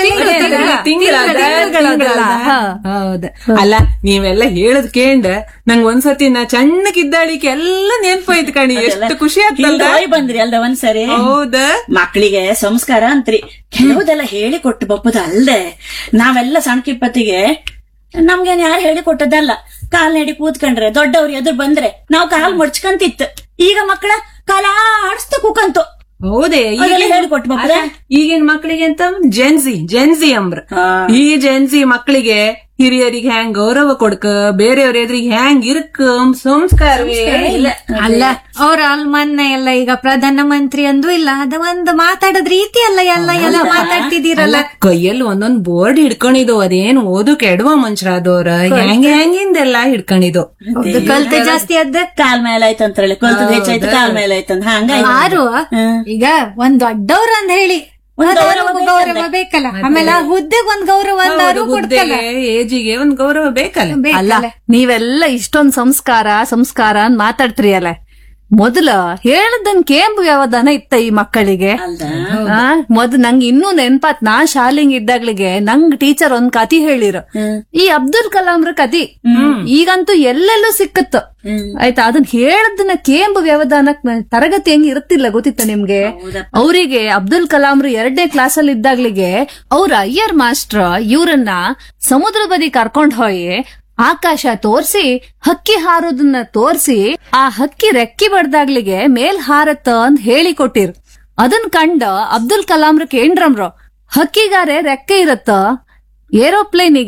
ಹೌದ. ಅಲ್ಲ ನೀವೆಲ್ಲ ಹೇಳದ್ ಕೇಂಡ ನಂಗ್ ಒಂದ್ಸತಿ ನಾ ಸಣ್ಣಕ್ಕಿದ್ದಾಳಿಕೆ ಎಲ್ಲ ನೆನ್ಪಾಯ್ತು ಕಣಿ. ಎಷ್ಟು ಖುಷಿ ಆಗ್ತದ ಬಂದ್ರಿ ಅಲ್ದ ಒಂದ್ಸರಿ. ಹೌದ. ಮಕ್ಕಳಿಗೆ ಸಂಸ್ಕಾರ ಅಂತ್ರಿ ಕೆಲವುದೆಲ್ಲ ಹೇಳಿ ಕೊಟ್ಟು ಬಪ್ಪದ ಅಲ್ದೆ. ನಾವೆಲ್ಲ ಸಣ್ಣಕಿಪ್ಪತ್ತಿಗೆ ನಮ್ಗೇನ್ ಯಾರು ಹೇಳಿ ಕೊಟ್ಟದಲ್ಲ. ಕಾಲ್ ನಡಿ ಕೂತ್ಕೊಂಡ್ರೆ ದೊಡ್ಡವ್ರು ಎದುರು ಬಂದ್ರೆ ನಾವ್ ಕಾಲ್ ಮುಡ್ಚ್ಕಂತಿತ್ತು. ಈಗ ಮಕ್ಕಳ ಕಾಲ ಆಡಿಸ್ತ ಕೂಕಂತು. ಹೌದೇ ಹೇಳಿಕೊಟ್ಟು ಬಪ್ಪದ. ಈಗಿನ ಮಕ್ಕಳಿಗೆ ಅಂತ ಜೆನ್ಸಿ ಜೆನ್ಸಿ ಅಂಬ್ರ. ಈ ಜೆನ್ಸಿ ಮಕ್ಕಳಿಗೆ ಹಿರಿಯರಿಗೆ ಹ್ಯಾಂಗ್ ಗೌರವ ಕೊಡ್ಕ ಬೇರೆಯವ್ರ ಎದುರಿಗೆ ಹ್ಯಾಂಗ್ ಇರ್ಕ ಸಂಸ್ಕಾರವೇ ಇಲ್ಲ. ಅಲ್ಲ ಅವ್ರ ಅಲ್ ಮೊನ್ನೆ ಎಲ್ಲ ಈಗ ಪ್ರಧಾನ ಮಂತ್ರಿ ಅಂದು ಇಲ್ಲ ಅದ ಒಂದು ಮಾತಾಡೋದ್ ರೀತಿ ಅಲ್ಲ ಎಲ್ಲ ಎಲ್ಲ ಮಾತಾಡ್ತಿದ್ದೀರಲ್ಲ. ಕೈಯಲ್ಲಿ ಒಂದೊಂದ್ ಬೋರ್ಡ್ ಹಿಡ್ಕೊಂಡಿದ್ದು ಅದೇನ್ ಓದು ಕೆಡುವ ಮನುಷ್ಯರಾದವ್ರ ಹೆಂಗ್ ಹೆಂಗಿಂದೆಲ್ಲ ಹಿಡ್ಕೊಂಡಿದ್ದು. ಕಲ್ತೆ ಜಾಸ್ತಿ ಅದ ಕಾಲ್ ಮೇಲೆ ಆಯ್ತಂತ ಕೊಲ್ತದ ಹೆಚ್ಚಾಯ್ತು ಕಾಲ್ ಮೇಲೆ ಆಯ್ತಂತ ಹಂಗ ಆರು ಈಗ ಒಂದ್ ದೊಡ್ಡವ್ರ ಅಂತ ಹೇಳಿ ಗೌರವ ಬೇಕಲ್ಲ. ಆಮೇಲೆ ಆ ಹುದ್ದೆಗ್ ಒಂದ್ ಗೌರವ ಅಂದಾರು ಕೊಡ್ತಲ್ಲ. ಏಜಿಗೆ ಒಂದ್ ಗೌರವ ಬೇಕಲ್ಲ. ಅಲ್ಲ ನೀವೆಲ್ಲ ಇಷ್ಟೊಂದ್ ಸಂಸ್ಕಾರ ಸಂಸ್ಕಾರ ಅಂತ ಮಾತಾಡ್ತೀರಿ ಅಲ್ಲ. ಮೊದಲ ಹೇಳದನ್ ಕೇಂಬು ಯಾವದಾನ ಇತ್ತ ಈ ಮಕ್ಕಳಿಗೆ. ಆ ಮೊದ್ ನಂಗ್ ಇನ್ನೂ ನೆನ್ಪಾತ್ ನಾ ಶಾಲೆಂಗ್ ಇದ್ದಾಗ್ಲಿಗೆ ನಂಗ್ ಟೀಚರ್ ಒಂದ್ ಕತಿ ಹೇಳಿರು. ಈ ಅಬ್ದುಲ್ ಕಲಾಂರ ಕತಿ ಈಗಂತೂ ಎಲ್ಲೆಲ್ಲೂ ಸಿಕ್ಕತ್ತು. ಆಯ್ತಾ ಅದನ್ನ ಹೇಳದನ್ನ ಕೇಂಬು ವ್ಯವಧಾನ ತರಗತಿ ಹೆಂಗ್ ಇರುತ್ತಿಲ್ಲ ಗೊತ್ತಿತ್ತ ನಿಮ್ಗೆ. ಅವರಿಗೆ ಅಬ್ದುಲ್ ಕಲಾಂರು ಎರಡನೇ ಕ್ಲಾಸ್ ಅಲ್ಲಿ ಇದ್ದಾಗ್ಲಿಗೆ ಅವ್ರ ಅಯ್ಯರ್ ಮಾಸ್ಟರ್ ಇವ್ರನ್ನ ಸಮುದ್ರ ಬದಿ ಕರ್ಕೊಂಡ್ ಹೋಗಿ ಆಕಾಶ ತೋರ್ಸಿ ಹಕ್ಕಿ ಹಾರೋದನ್ನ ತೋರ್ಸಿ ಆ ಹಕ್ಕಿ ರೆಕ್ಕಿ ಬಡ್ದಾಗ್ಲಿಗೆ ಮೇಲ್ ಹಾರತ್ತ ಅಂತ ಹೇಳಿ ಕೊಟ್ಟಿರ್. ಅದನ್ ಕಂಡ ಅಬ್ದುಲ್ ಕಲಾಂರ ಕೇಂದ್ರಮ್ರು ಹಕ್ಕಿಗಾರೆ ರೆಕ್ಕೆ ಇರತ್ತ ಏರೋಪ್ಲೇನಿಗೆ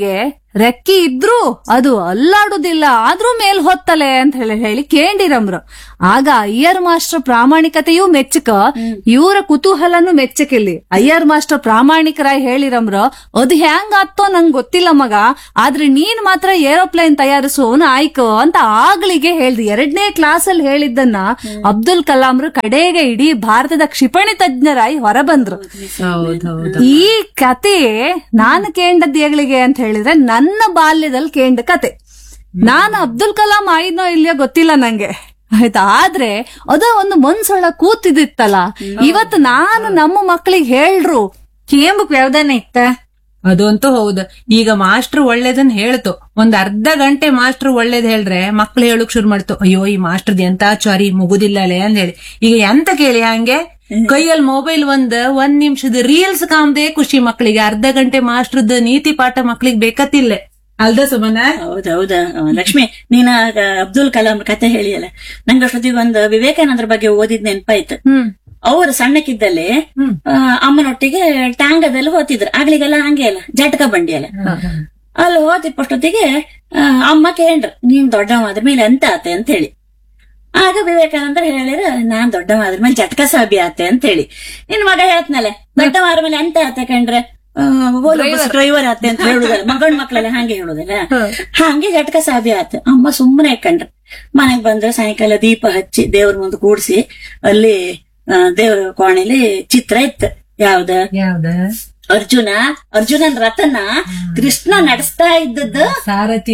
ರೆಕ್ಕಿ ಇದ್ರು ಅದು ಅಲ್ಲಾಡುದಿಲ್ಲ ಆದ್ರೂ ಮೇಲ್ ಹೊತ್ತಲೆ ಅಂತ ಹೇಳಿ ಹೇಳಿ ಕೇಂಡಿರಮ್ರು. ಆಗ ಅಯ್ಯರ್ ಮಾಸ್ಟರ್ ಪ್ರಾಮಾಣಿಕತೆಯೂ ಮೆಚ್ಚಕ, ಇವರ ಕುತೂಹಲನು ಮೆಚ್ಚಕಿಲ್ಲಿ. ಅಯ್ಯರ್ ಮಾಸ್ಟರ್ ಪ್ರಾಮಾಣಿಕರಾಗಿ ಹೇಳಿರಮ್ರ, ಅದ್ ಹೆಂಗ್ ಆತ್ತೋ ನಂಗ್ ಗೊತ್ತಿಲ್ಲ ಮಗ, ಆದ್ರೆ ನೀನ್ ಮಾತ್ರ ಏರೋಪ್ಲೇನ್ ತಯಾರಿಸೋನು ಆಯ್ಕೋ ಅಂತ ಆಗ್ಲಿಗೆ ಹೇಳ್ದಿ. ಎರಡನೇ ಕ್ಲಾಸ್ ಅಲ್ಲಿ ಹೇಳಿದ್ದನ್ನ ಅಬ್ದುಲ್ ಕಲಾಂರು ಕಡೆಗೆ ಇಡೀ ಭಾರತದ ಕ್ಷಿಪಣಿ ತಜ್ಞರಾಗಿ ಹೊರಬಂದ್ರು. ಈ ಕತೆ ನಾನು ಕೇಂಡದ್ ಏಗಳಿಗೆ ಅಂತ ಹೇಳಿದ್ರೆ ನನ್ನ ಬಾಲ್ಯದಲ್ಲಿ ಕೇಂಡ ಕತೆ. ನಾನು ಅಬ್ದುಲ್ ಕಲಾಂ ಆಯ್ನೋ ಇಲ್ಲೋ ಗೊತ್ತಿಲ್ಲ ನಂಗೆ, ಆಯ್ತಾ, ಆದ್ರೆ ಅದ ಒಂದು ಮನ್ಸೊಳ ಕೂತಿದಿತ್ತಲ್ಲ. ಇವತ್ತು ನಾನು ನಮ್ಮ ಮಕ್ಕಳಿಗೆ ಹೇಳ್ರು ಕೇಂಬಕ್ ವ್ಯವಧಾನ ಇತ್ತ. ಅದಂತೂ ಹೌದು. ಈಗ ಮಾಸ್ಟರ್ ಒಳ್ಳೇದನ್ ಹೇಳ್ತು, ಒಂದ್ ಅರ್ಧ ಗಂಟೆ ಮಾಸ್ಟರ್ ಒಳ್ಳೇದ್ ಹೇಳ್ರೆ ಮಕ್ಳು ಹೇಳಕ್ ಶುರು ಮಾಡ್ತು, ಅಯ್ಯೋ ಈ ಮಾಸ್ಟರ್ದ್ ಎಂತ ಚಾರಿ ಮುಗುದಿಲ್ಲಲೇ ಅಂತ ಹೇಳಿ. ಈಗ ಎಂತ ಕೇಳಿ ಹಂಗೆ ಕೈಯಲ್ಲಿ ಮೊಬೈಲ್ ಒಂದ್ ಒಂದ್ ನಿಮಿಷದ ರೀಲ್ಸ್ ಕಾಮ್ದೆ ಖುಷಿ ಮಕ್ಳಿಗೆ. ಅರ್ಧ ಗಂಟೆ ಮಾಸ್ಟರ್ದ ನೀತಿ ಪಾಠ ಮಕ್ಳಿಗೆ ಬೇಕತ್ತಿಲ್ಲ ಅಲ್ದ ಸುಮನ? ಹೌದೌದ ಲಕ್ಷ್ಮಿ, ನೀನ ಅಬ್ದುಲ್ ಕಲಾಂ ಕತೆ ಹೇಳಿಯಲ್ಲ, ನಂಗೆ ಅಷ್ಟೊತ್ತಿಗೆ ಒಂದು ವಿವೇಕಾನಂದ್ರ ಬಗ್ಗೆ ಓದಿದ್ ನೆನಪಾಯ್ತು. ಅವ್ರು ಸಣ್ಣಕ್ಕಿದ್ದಲ್ಲೇ ಅಮ್ಮನೊಟ್ಟಿಗೆ ಟ್ಯಾಂಗದಲ್ಲಿ ಹೋತಿದ್ರು. ಆಗ್ಲಿಗೆಲ್ಲ ಹಂಗೆ ಅಲ್ಲ, ಜಟಕ ಬಂಡಿ ಅಲ್ಲ, ಅಲ್ಲಿ ಹೋತಿಪ್ಪಷ್ಟೊತ್ತಿಗೆ ಅಮ್ಮ ಕೇಂದ್ರ ನೀನ್ ದೊಡ್ಡವಾದ್ರ ಮೇಲೆ ಎಂತ ಆತೆ ಅಂತ ಹೇಳಿ. ಆಗ ವಿವೇಕಾನಂದ್ರ ಹೇಳಿರ, ನಾನ್ ದೊಡ್ಡವಾದ್ರ ಮೇಲೆ ಜಟಕ ಸಾಬಿ ಆತೆ ಅಂತ ಹೇಳಿ. ನಿನ್ ಮಗ ಹೇಳ್ತನಲ್ಲ, ದೊಡ್ಡವಾರ ಮೇಲೆ ಎಂತ ಆತೆ ಕಂಡ್ರೆ ಡ್ರೈವರ್ ಆತೆ ಅಂತ ಹೇಳುದಲ್ಲ, ಮಗನ್ ಮಕ್ಳೆಲ್ಲ ಹಂಗೆ ಹೇಳುದಲ್ಲ, ಹಂಗೆ ಜಟಕ ಸಾಬಿ ಆತ. ಅಮ್ಮ ಸುಮ್ಮನೆ ಕಂಡ್ರೆ ಮನೆಗ್ ಬಂದ್ರೆ ಸಾಯಂಕಾಲ ದೀಪ ಹಚ್ಚಿ ದೇವ್ರ ಮುಂದೆ ಕೂಡ್ಸಿ ಅಲ್ಲಿ ದೇವ್ರ ಕೋಣೆಲಿ ಚಿತ್ರ ಇತ್ತು. ಯಾವ್ದ ಯಾವ್ದ ಅರ್ಜುನ ಅರ್ಜುನನ್ ರಥನ ಕೃಷ್ಣ ನಡೆಸ್ತಾ ಇದ್ದದ್ದು ಸಾರಥಿ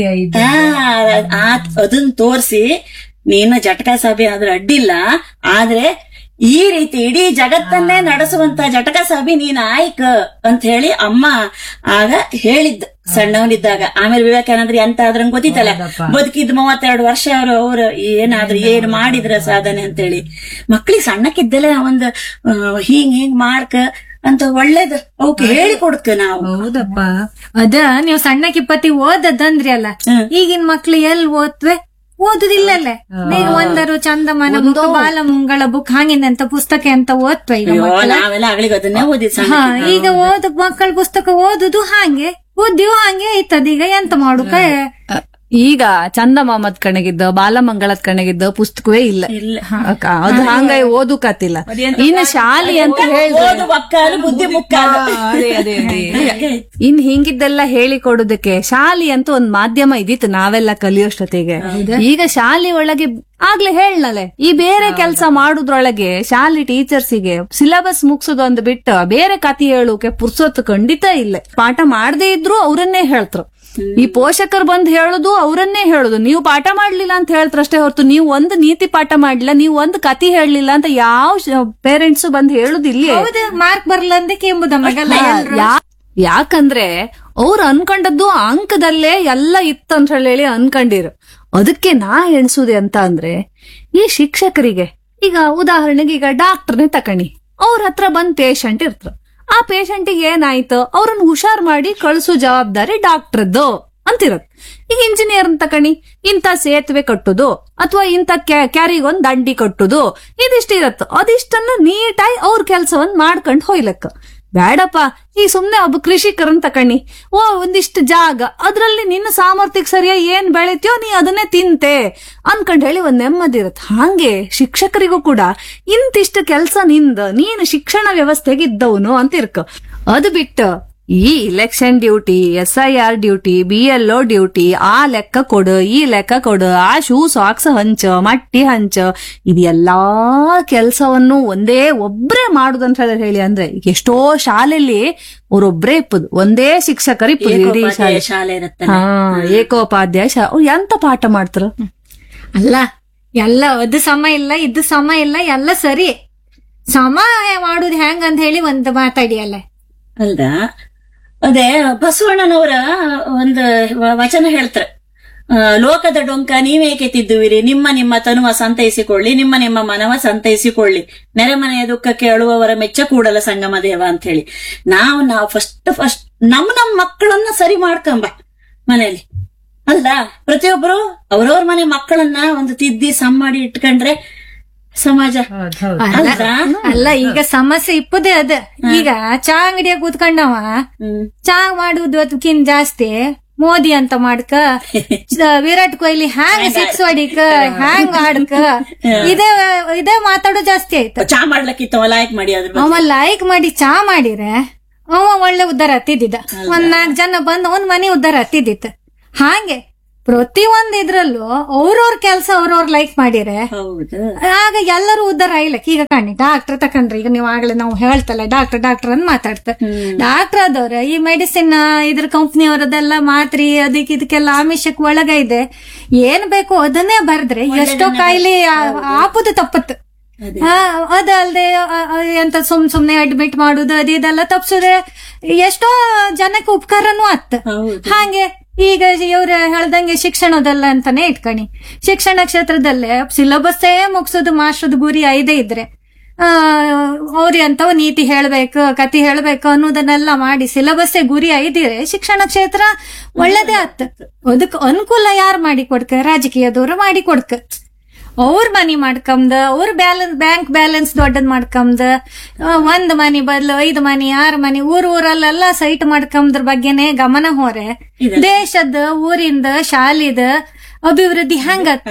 ಅದನ್ನ ತೋರ್ಸಿ, ನೀನು ಜಟಕ ಸಾಬಿ ಆದ್ರೆ ಅಡ್ಡಿಲ್ಲ, ಆದ್ರೆ ಈ ರೀತಿ ಇಡೀ ಜಗತ್ತನ್ನೇ ನಡೆಸುವಂತ ಜಟಕ ಸಾಬಿ ನೀನ್ ಆಯ್ಕ ಅಂತ ಹೇಳಿ ಅಮ್ಮ ಆಗ ಹೇಳಿದ್ದ ಸಣ್ಣವನಿದ್ದಾಗ. ಆಮೇಲೆ ವಿವೇಕಾನಂದ್ರ ಎಂತ ಆದ್ರಂಗ್ ಗೊತ್ತಿತ್ತಲ್ಲ, ಬದುಕಿದ್ ಮೂವತ್ತೆರಡು ವರ್ಷ ಅವ್ರು ಅವ್ರು ಏನಾದ್ರು ಏನ್ ಮಾಡಿದ್ರ ಸಾಧನೆ ಅಂತ ಹೇಳಿ. ಮಕ್ಳಿಗೆ ಸಣ್ಣಕ್ಕಿದ್ದಲೇ ಒಂದ್ ಹಿಂಗ್ ಹಿಂಗ್ ಮಾಡ್ಕ ಅಂತ ಒಳ್ಳೇದ್ ಅವಕ್ಕೆ ಹೇಳಿ ಕೊಡ್ಕ ನಾವು. ಹೌದಪ್ಪ. ಅದ ನೀವು ಸಣ್ಣಕ್ಕಿಪ್ಪತ್ತಿ ಓದದ್ದಂದ್ರಿ ಅಲ್ಲ, ಈಗಿನ ಮಕ್ಳು ಎಲ್ ಓದ್ವೆ? ಓದುದಿಲ್ಲಲ್ಲೇ. ನೀವು ಒಂದರು ಚಂದಮಾನ ಬುಕ್, ಬಾಲಮಂಗಳ ಬುಕ್ ಹಂಗಿಂದಂತ ಪುಸ್ತಕ ಅಂತ ಓದ್ವ ಈಗ ನಾವೆಲ್ಲ ಆಗ್ಲಿಗೆ ಅದನ್ನೇ ಓದಿದ್. ಈಗ ಓದ ಮಕ್ಕಳ ಪುಸ್ತಕ ಓದುದು ಹಾಗೆ ಓದ್ಯೋ ಹಂಗೆ ಐತದ. ಈಗ ಎಂತ ಮಾಡುಕ? ಈಗ ಚಂದಮಾಮದ್ ಕಣಗಿದ್ದ ಬಾಲಮಂಗಳದ್ ಕಣಗಿದ್ದ ಪುಸ್ತಕವೇ ಇಲ್ಲ. ಅಕ್ಕ, ಅದು ಹಂಗಾಗಿ ಓದುಕತ್ತಿಲ್ಲ. ಇನ್ನು ಶಾಲಿ ಅಂತ ಹೇಳಿ ಬುದ್ಧಿ ಮುಕ್ಕಾಲು. ಇನ್ ಹಿಂಗಿದ್ದೆಲ್ಲ ಹೇಳಿ ಕೊಡುದಕ್ಕೆ ಶಾಲಿ ಅಂತ ಒಂದ್ ಮಾಧ್ಯಮ ಇದಿತ್ತು ನಾವೆಲ್ಲ ಕಲಿಯೋಷ್ಟೊತ್ತಿಗೆ. ಈಗ ಶಾಲಿ ಒಳಗೆ ಆಗ್ಲೇ ಹೇಳಲೆ ಈ ಬೇರೆ ಕೆಲಸ ಮಾಡುದ್ರೊಳಗೆ ಶಾಲಿ ಟೀಚರ್ಸಿಗೆ ಸಿಲೆಬಸ್ ಮುಗ್ಸೋದೊಂದು ಬಿಟ್ಟು ಬೇರೆ ಕತೆ ಹೇಳೋಕೆ ಪುರ್ಸೊತ್ತು ಖಂಡಿತ ಇಲ್ಲ. ಪಾಠ ಮಾಡದೇ ಇದ್ರು ಅವರನ್ನೇ ಹೇಳ್ತರು. ಈ ಪೋಷಕರು ಬಂದ್ ಹೇಳುದು ಅವರನ್ನೇ ಹೇಳುದು, ನೀವು ಪಾಠ ಮಾಡ್ಲಿಲ್ಲ ಅಂತ ಹೇಳ್ತಾರಷ್ಟೇ ಹೊರತು ನೀವು ಒಂದು ನೀತಿ ಪಾಠ ಮಾಡ್ಲಿಲ್ಲ, ನೀವು ಒಂದು ಕತಿ ಹೇಳಲಿಲ್ಲ ಅಂತ ಯಾವ ಪೇರೆಂಟ್ಸ್ ಬಂದ್ ಹೇಳುದಿಲ್ಲ. ಮಾರ್ಕ್ ಬರಲ್ಲ ಅಂದಕ್ಕೆ ಎಂಬುದ ಮಗಲ್ಲ. ಯಾಕಂದ್ರೆ ಅವ್ರು ಅನ್ಕೊಂಡದ್ದು ಅಂಕದಲ್ಲೇ ಎಲ್ಲ ಇತ್ತಂತ ಹೇಳಿ ಅನ್ಕೊಂಡಿರು. ಅದಕ್ಕೆ ನಾ ಎಣ್ಸುದೆ ಅಂತ ಅಂದ್ರೆ, ಈ ಶಿಕ್ಷಕರಿಗೆ ಈಗ ಉದಾಹರಣೆಗೆ ಈಗ ಡಾಕ್ಟರ್ನೇ ತಕಣಿ, ಅವ್ರ ಹತ್ರ ಬಂದ್ ಪೇಷಂಟ್ ಇರ್ತಾರ. ಆ ಪೇಷಂಟಿಗೆ ಏನಾಯ್ತು ಅವ್ರನ್ನ ಹುಷಾರ್ ಮಾಡಿ ಕಳ್ಸೋ ಜವಾಬ್ದಾರಿ ಡಾಕ್ಟರ್ದು ಅಂತಿರತ್. ಈಗ ಇಂಜಿನಿಯರ್ ತಕಣಿ, ಇಂಥ ಸೇತುವೆ ಕಟ್ಟುದು ಅಥವಾ ಇಂಥ ಕ್ಯಾರಿಗೊಂದ್ ದಂಡಿ ಕಟ್ಟುದು ಇದಿಷ್ಟ ಇರತ್ತ. ಅದಿಷ್ಟನ್ನ ನೀಟಾಗಿ ಅವ್ರ ಕೆಲ್ಸವನ್ನ ಮಾಡ್ಕೊಂಡ್ ಹೋಯ್ಲಕ್ಕ. ಬೇಡಪ್ಪ, ಈ ಸುಮ್ನೆ ಒಬ್ಬ ಕೃಷಿಕರನ್ ತಕಣಿ, ಓ ಒಂದಿಷ್ಟು ಜಾಗ ಅದ್ರಲ್ಲಿ ನಿನ್ನ ಸಾಮರ್ಥ್ಯಕ್ಕೆ ಸರಿಯಾಗಿ ಏನ್ ಬೆಳಿತೀಯೋ ನೀ ಅದನ್ನೇ ತಿಂತೆ ಅನ್ಕೊಂಡ್ ಹೇಳಿ ಒಂದ್ ನೆಮ್ಮದಿ ಇರತ್. ಹಾಗೆ ಶಿಕ್ಷಕರಿಗೂ ಕೂಡ ಇಂತಿಷ್ಟು ಕೆಲ್ಸ ನಿಂದ, ನೀನು ಶಿಕ್ಷಣ ವ್ಯವಸ್ಥೆಗೆ ಇದ್ದವನು ಅಂತ ಇರ್ಕ. ಅದು ಬಿಟ್ಟು ಈ election duty, S I R duty, B L O duty, ಆ ಲೆಕ್ಕ ಕೊಡು, ಈ ಲೆಕ್ಕ ಕೊಡು, ಆ ಶೂ ಸಾಕ್ಸ್ ಹಂಚ, ಮಟ್ಟಿ ಹಂಚ, ಇದೆಲ್ಲಾ ಕೆಲ್ಸವನ್ನು ಒಂದೇ ಒಬ್ರೇ ಮಾಡುದಂತ ಹೇಳಿ ಅಂದ್ರೆ ಈಗ ಎಷ್ಟೋ ಶಾಲೆಯಲ್ಲಿ ಅವ್ರೊಬ್ರೇ ಇಪ್ಪದು, ಒಂದೇ ಶಿಕ್ಷಕರು ಇಪ್ಪದು ಇಡೀ ಶಾಲೆ. ಹಾ, ಏಕೋಪಾಧ್ಯಾಯ ಶಾ ಎಂತ ಪಾಠ ಮಾಡ್ತಾರ ಅಲ್ಲ. ಎಲ್ಲ ಅದು ಸಮ ಇಲ್ಲ, ಇದು ಸಮ ಇಲ್ಲ, ಎಲ್ಲ ಸರಿ. ಸಮ ಮಾಡುದು ಹೆಂಗ ಅಂತ ಹೇಳಿ ಒಂದು ಮಾತಾಡಿಯಲ್ಲ ಅಲ್ದ. ಅದೇ ಬಸವಣ್ಣನವರ ಒಂದು ವಚನ ಹೇಳ್ತಾರೆ, ಲೋಕದ ಡೊಂಕ ನೀವೇಕೆ ತಿದ್ದುವಿರಿ, ನಿಮ್ಮ ನಿಮ್ಮ ತನುವ ಸಂತೈಸಿಕೊಳ್ಳಿ, ನಿಮ್ಮ ನಿಮ್ಮ ಮನವ ಸಂತೈಸಿಕೊಳ್ಳಿ, ನೆರೆಮನೆಯ ದುಃಖಕ್ಕೆ ಅಳುವವರ ಮೆಚ್ಚ ಕೂಡಲ ಸಂಗಮ ದೇವ ಅಂತ ಹೇಳಿ. ನಾವು ನಾವು ಫಸ್ಟ್ ಫಸ್ಟ್ ನಮ್ ನಮ್ ಮಕ್ಕಳನ್ನ ಸರಿ ಮಾಡ್ಕೊಂಬ ಮನೇಲಿ ಅಲ್ಲ. ಪ್ರತಿಯೊಬ್ಬರು ಅವ್ರವ್ರ ಮನೆ ಮಕ್ಕಳನ್ನ ಒಂದು ತಿದ್ದಿ ಸಮ್ ಮಾಡಿ ಇಟ್ಕೊಂಡ್ರೆ ಸಮಾಜ ಅಲ್ಲ. ಈಗ ಸಮಸ್ಯೆ ಇಪ್ಪದೇ ಅದ. ಈಗ ಚಾ ಅಂಗಡಿಯಾಗ ಕೂತ್ಕೊಂಡವ ಚಾ ಮಾಡುದು ಅದಕ್ಕಿಂತ ಜಾಸ್ತಿ ಮೋದಿ ಅಂತ ಮಾಡ್ಕ ಚ- ವಿರಾಟ್ ಕೊಹ್ಲಿ ಹ್ಯಾಂಗ್ ಸಿಕ್ಸ್ ಹೊಡಿಕ ಹ್ಯಾಂಗ್ ಆಡ್ಕ ಇದೇ ಇದೇ ಮಾತಾಡೋ ಜಾಸ್ತಿ ಆಯ್ತು. ಚಾ ಮಾಡ್ಲಕ್ಕಿತ್ತು ಲೈಕ್ ಮಾಡಿ ಅದ್ರ ಬಗ್ಗೆ. ಅವ ಲೈಕ್ ಮಾಡಿ ಚಾ ಮಾಡಿದ್ರೆ ಅವ ಒಳ್ಳೆ ಉದ್ದಾರ ಹತ್ತಿದ್ದ, ಒಂದ್ ನಾಲ್ಕು ಜನ ಬಂದ್ ಅವನ್ ಮನೆ ಉದ್ದಾರ ಹತ್ತಿದ್ದಿತ್ತು. ಹಾಗೆ ಪ್ರತಿ ಒಂದ್ ಇದ್ರಲ್ಲೂ ಅವ್ರವ್ರ ಕೆಲ್ಸ ಅವ್ರವ್ರ ಲೈಕ್ ಮಾಡಿರೆ ಹೌದು. ಆಗ ಎಲ್ಲರೂ ಉದ್ದಾರ ಆಯ್ಲಕ್. ಈಗ ಕಾಣಿ ಡಾಕ್ಟರ್ ತಕೊಂಡ್ರಿ, ಈಗ ನೀವು ಆಗ್ಲೇ ನಾವು ಹೇಳ್ತಲ್ಲ ಡಾಕ್ಟರ್ ಡಾಕ್ಟರ್ ಅಂತ ಮಾತಾಡ್ತ ಡಾಕ್ಟರ್ ಆದವ್ರ ಈ ಮೆಡಿಸಿನ್ ಇದ್ರ ಕಂಪ್ನಿಯವರದೆಲ್ಲ ಮಾತ್ರಿ ಅದಕ್ಕೆ ಇದಕ್ಕೆಲ್ಲ ಆಮಿಷಕ್ ಒಳಗ ಇದೆ, ಏನ್ ಬೇಕು ಅದನ್ನೇ ಬರ್ದ್ರೆ ಎಷ್ಟೋ ಕಾಯಿಲೆ ಆಪುದು ತಪ್ಪತ್ತು. ಹಾ ಅದಲ್ದೆ ಎಂತ ಸುಮ್ ಸುಮ್ನೆ ಅಡ್ಮಿಟ್ ಮಾಡುದು ಅದು ಇದೆಲ್ಲ ತಪ್ಸುದ್ರೆ ಎಷ್ಟೋ ಜನಕ್ಕೆ ಉಪಕಾರನೂ ಆತ್. ಹಾಗೆ ಈಗ ಇವ್ರ ಹೇಳ್ದಂಗೆ ಶಿಕ್ಷಣದಲ್ಲ ಅಂತಾನೆ ಇಟ್ಕಣಿ, ಶಿಕ್ಷಣ ಕ್ಷೇತ್ರದಲ್ಲೇ ಸಿಲಬಸ್ಸೇ ಮುಗಿಸೋದು ಮಾಸ್ಟರ್ದ ಗುರಿ ಐದೇ ಇದ್ರೆ ಆ ಅವ್ರಿ ಅಂತವ ನೀತಿ ಹೇಳ್ಬೇಕು ಕತಿ ಹೇಳ್ಬೇಕು ಅನ್ನೋದನ್ನೆಲ್ಲ ಮಾಡಿ ಸಿಲಬಸ್ಸೇ ಗುರಿ ಐದಿದ್ರೆ ಶಿಕ್ಷಣ ಕ್ಷೇತ್ರ ಒಳ್ಳೇದೇ ಆತ್. ಅದಕ್ ಅನುಕೂಲ ಯಾರು ಮಾಡಿ ಕೊಡ್ಕ? ರಾಜಕೀಯದವ್ರು ಮಾಡಿ ಕೊಡ್ಕ. ಅವ್ರ ಮನಿ ಮಾಡ್ಕಂದ ಅವ್ರ ಬ್ಯಾಲೆನ್ಸ್ ಬ್ಯಾಂಕ್ ಬ್ಯಾಲೆನ್ಸ್ ದೊಡ್ಡದ್ ಮಾಡ್ಕಂದ ಒಂದ್ ಮನಿ ಬದ್ಲು ಐದ್ ಮನಿ ಆರ್ ಮನಿ ಊರ್ ಊರಲ್ಲೆಲ್ಲ ಸೈಟ್ ಮಾಡ್ಕಂದ್ರ ಬಗ್ಗೆನೆ ಗಮನ ಹೋರೆ ದೇಶದ ಊರಿಂದ ಶಾಲಿದ ಅಭಿವೃದ್ಧಿ ಹೆಂಗತ್ತ?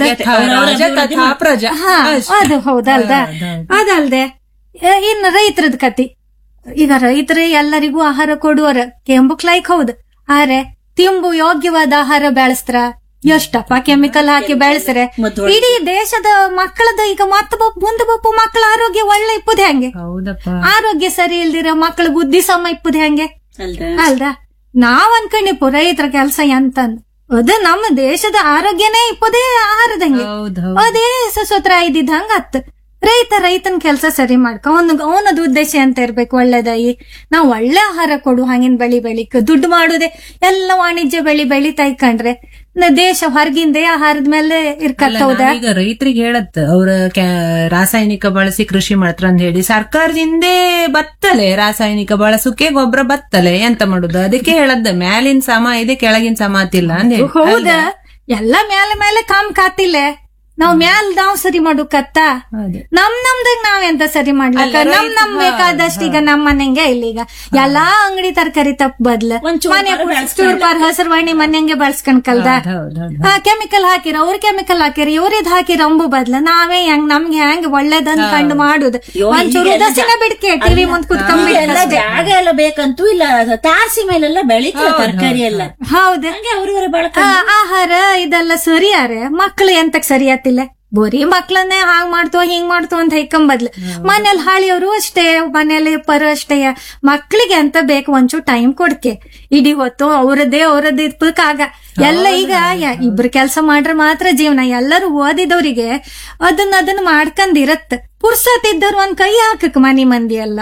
ಪ್ರಜಾ ಹಾ ಅದು ಹೌದಲ್ದ. ಅದಲ್ದೆ ಇನ್ನು ರೈತರದ್ ಕತಿ, ಈಗ ರೈತರೇ ಎಲ್ಲರಿಗೂ ಆಹಾರ ಕೊಡುವರ ಕೆಂಬುಕ್ ಲೈಕ್ ಹೌದು, ಆದ್ರೆ ತಿಂಬು ಯೋಗ್ಯವಾದ ಆಹಾರ ಬೆಳೆಸ್ತಾರ ಎಷ್ಟಪ್ಪ ಕೆಮಿಕಲ್ ಹಾಕಿ ಬೆಳೆಸ್ರೆ ಇಡೀ ದೇಶದ ಮಕ್ಕಳದ ಈಗ ಮತ್ತ ಮುಂದೆ ಬಪ್ಪು ಮಕ್ಕಳ ಆರೋಗ್ಯ ಒಳ್ಳೆ ಇಪ್ಪುದ್ ಹೆಂಗೆ? ಆರೋಗ್ಯ ಸರಿ ಇಲ್ದಿರ ಮಕ್ಕಳ ಬುದ್ಧಿ ಸಮ ಇಪ್ಪುದ್ ಹೆಂಗೆ ಅಲ್ದ? ನಾವ್ ಅನ್ಕೊಂಡಿಪ್ಪು ರೈತರ ಕೆಲ್ಸ ಎಂತಂದ್ ಅದ ನಮ್ಮ ದೇಶದ ಆರೋಗ್ಯನೇ ಇಪ್ಪದೇ ಆಹಾರದಂಗೆ, ಅದೇ ಸಸೋತ್ರ ಇದ್ದಿದ್ದ ಹಂಗ ಹತ್ ರೈತ ರೈತನ ಕೆಲ್ಸ ಸರಿ ಮಾಡ್ಕ ಅವನ್ ಅವನದ್ ಉದ್ದೇಶ ಅಂತ ಇರ್ಬೇಕು ಒಳ್ಳೇದಾಗಿ ನಾವ್ ಒಳ್ಳೆ ಆಹಾರ ಕೊಡು ಹಂಗಿನ ಬೆಳಿ ಬೆಳಿಕ ದುಡ್ಡು ಮಾಡುದೇ ಎಲ್ಲ ವಾಣಿಜ್ಯ ಬೆಳಿ ಬೆಳಿತಾ ಇಕ್ಕಂಡ್ರೆ ದೇಶ ಹೊರಗಿಂದೆ ಆಹಾರದ ಮೇಲೆ ಇರ್ಕತ್ತೌದ. ಈಗ ರೈತರಿಗೆ ಹೇಳತ್ ಅವ್ರ ರಾಸಾಯನಿಕ ಬಳಸಿ ಕೃಷಿ ಮಾಡ್ತಾರ ಅಂತ ಹೇಳಿ ಸರ್ಕಾರದಿಂದೇ ಬತ್ತಲೆ ರಾಸಾಯನಿಕ ಬಳಸೋಕೆ ಗೊಬ್ಬರ ಬತ್ತಲೆ ಎಂತ ಮಾಡುದು? ಅದಕ್ಕೆ ಹೇಳದ್ ಮ್ಯಾಲಿನ ಸಮ ಇದೆ ಕೆಳಗಿನ ಸಮ ಆತಿಲ್ಲ ಅಂತ ಹೇಳಿ. ಹೌದ, ಎಲ್ಲ ಮೇಲೆ ಮೇಲೆ ಕಾಮ್ ಕಾತಿಲ್ಲ. ನಾವ್ ಮ್ಯಾಲ್ ನಾವ್ ಸರಿ ಮಾಡುಕತ್ತ ನಮ್ ನಮ್ದಾಗ ನಾವೆಂತ ಸರಿ ಮಾಡ್ಲಕ್ಕ? ನಮ್ ನಮ್ ಬೇಕಾದಷ್ಟು ಈಗ ನಮ್ ಮನೆಂಗೆ ಇಲ್ಲ ಈಗ ಎಲ್ಲಾ ಅಂಗಡಿ ತರಕಾರಿ ತಪ್ಪ ಬದ್ಲ ಮನೆ ಚೂರ್ಪಾರ್ ಹಸರ್ವಾಣಿ ಮನೆಂಗೆ ಬಳಸ್ಕೊಂಡ್ ಕಲ್ದ ಕೆಮಿಕಲ್ ಹಾಕಿರ ಅವ್ರ ಕೆಮಿಕಲ್ ಹಾಕಿರ ಇವ್ರಿದ್ ಹಾಕಿರ ಅಂಬು ಬದ್ಲ ನಾವೇ ಹೆಂಗ್ ನಮ್ಗೆ ಹೆಂಗ್ ಒಳ್ಳೇದನ್ ಕಂಡು ಮಾಡುದು ಒಂಚೂರು ಉದಾಸೀನ ಬಿಡ್ಕೆ ಟಿವಿ ಮುಂದ್ ಕುತ್ಕೊಂಡ್ಬಿಟ್ಟು ಜಾಗ ಎಲ್ಲ ಬೇಕಂತೂ ಇಲ್ಲ, ತಾರಸಿ ಮೇಲೆಲ್ಲ ಬೆಳಿತಾರೆ ತರಕಾರಿ ಎಲ್ಲ. ಹೌದು, ಅವ್ರವ್ರ ಬಳಕ ಆಹಾರ ಇದೆಲ್ಲ ಸರಿಯಾರೆ ಮಕ್ಳು ಎಂತಕ್ ಸರಿ ಆತಿಲ್ಲ? ಬೋರಿ ಮಕ್ಳನ್ನೇ ಹಾಂಗ್ ಮಾಡ್ತೋ ಹಿಂಗ್ ಮಾಡ್ತೋ ಅಂತ ಹೈಕಂಬದ್ಲು ಮನೇಲಿ ಹಾಳಿಯವರು ಅಷ್ಟೇ ಮನೇಲಿ ಪರ ಅಷ್ಟೇ ಮಕ್ಳಿಗೆ ಅಂತ ಬೇಕು ಒಂಚೂರು ಟೈಮ್ ಕೊಡ್ಕೆ ಇಡೀ ಹೊತ್ತು ಅವ್ರದ್ದೇ ಅವ್ರದ್ದು ಇರ್ಬೇಕಾಗ ಎಲ್ಲ ಈಗ ಇಬ್ರು ಕೆಲ್ಸ ಮಾಡ್ರೆ ಮಾತ್ರ ಜೀವನ. ಎಲ್ಲರೂ ಓದಿದವ್ರಿಗೆ ಅದನ್ನ ಅದನ್ನ ಮಾಡ್ಕಂದಿರತ್ ಪುರ್ಸತ್ತಿದ್ದವ್ರು ಒಂದ್ ಕೈ ಹಾಕಕ್ ಮನಿ ಮಂದಿ ಎಲ್ಲ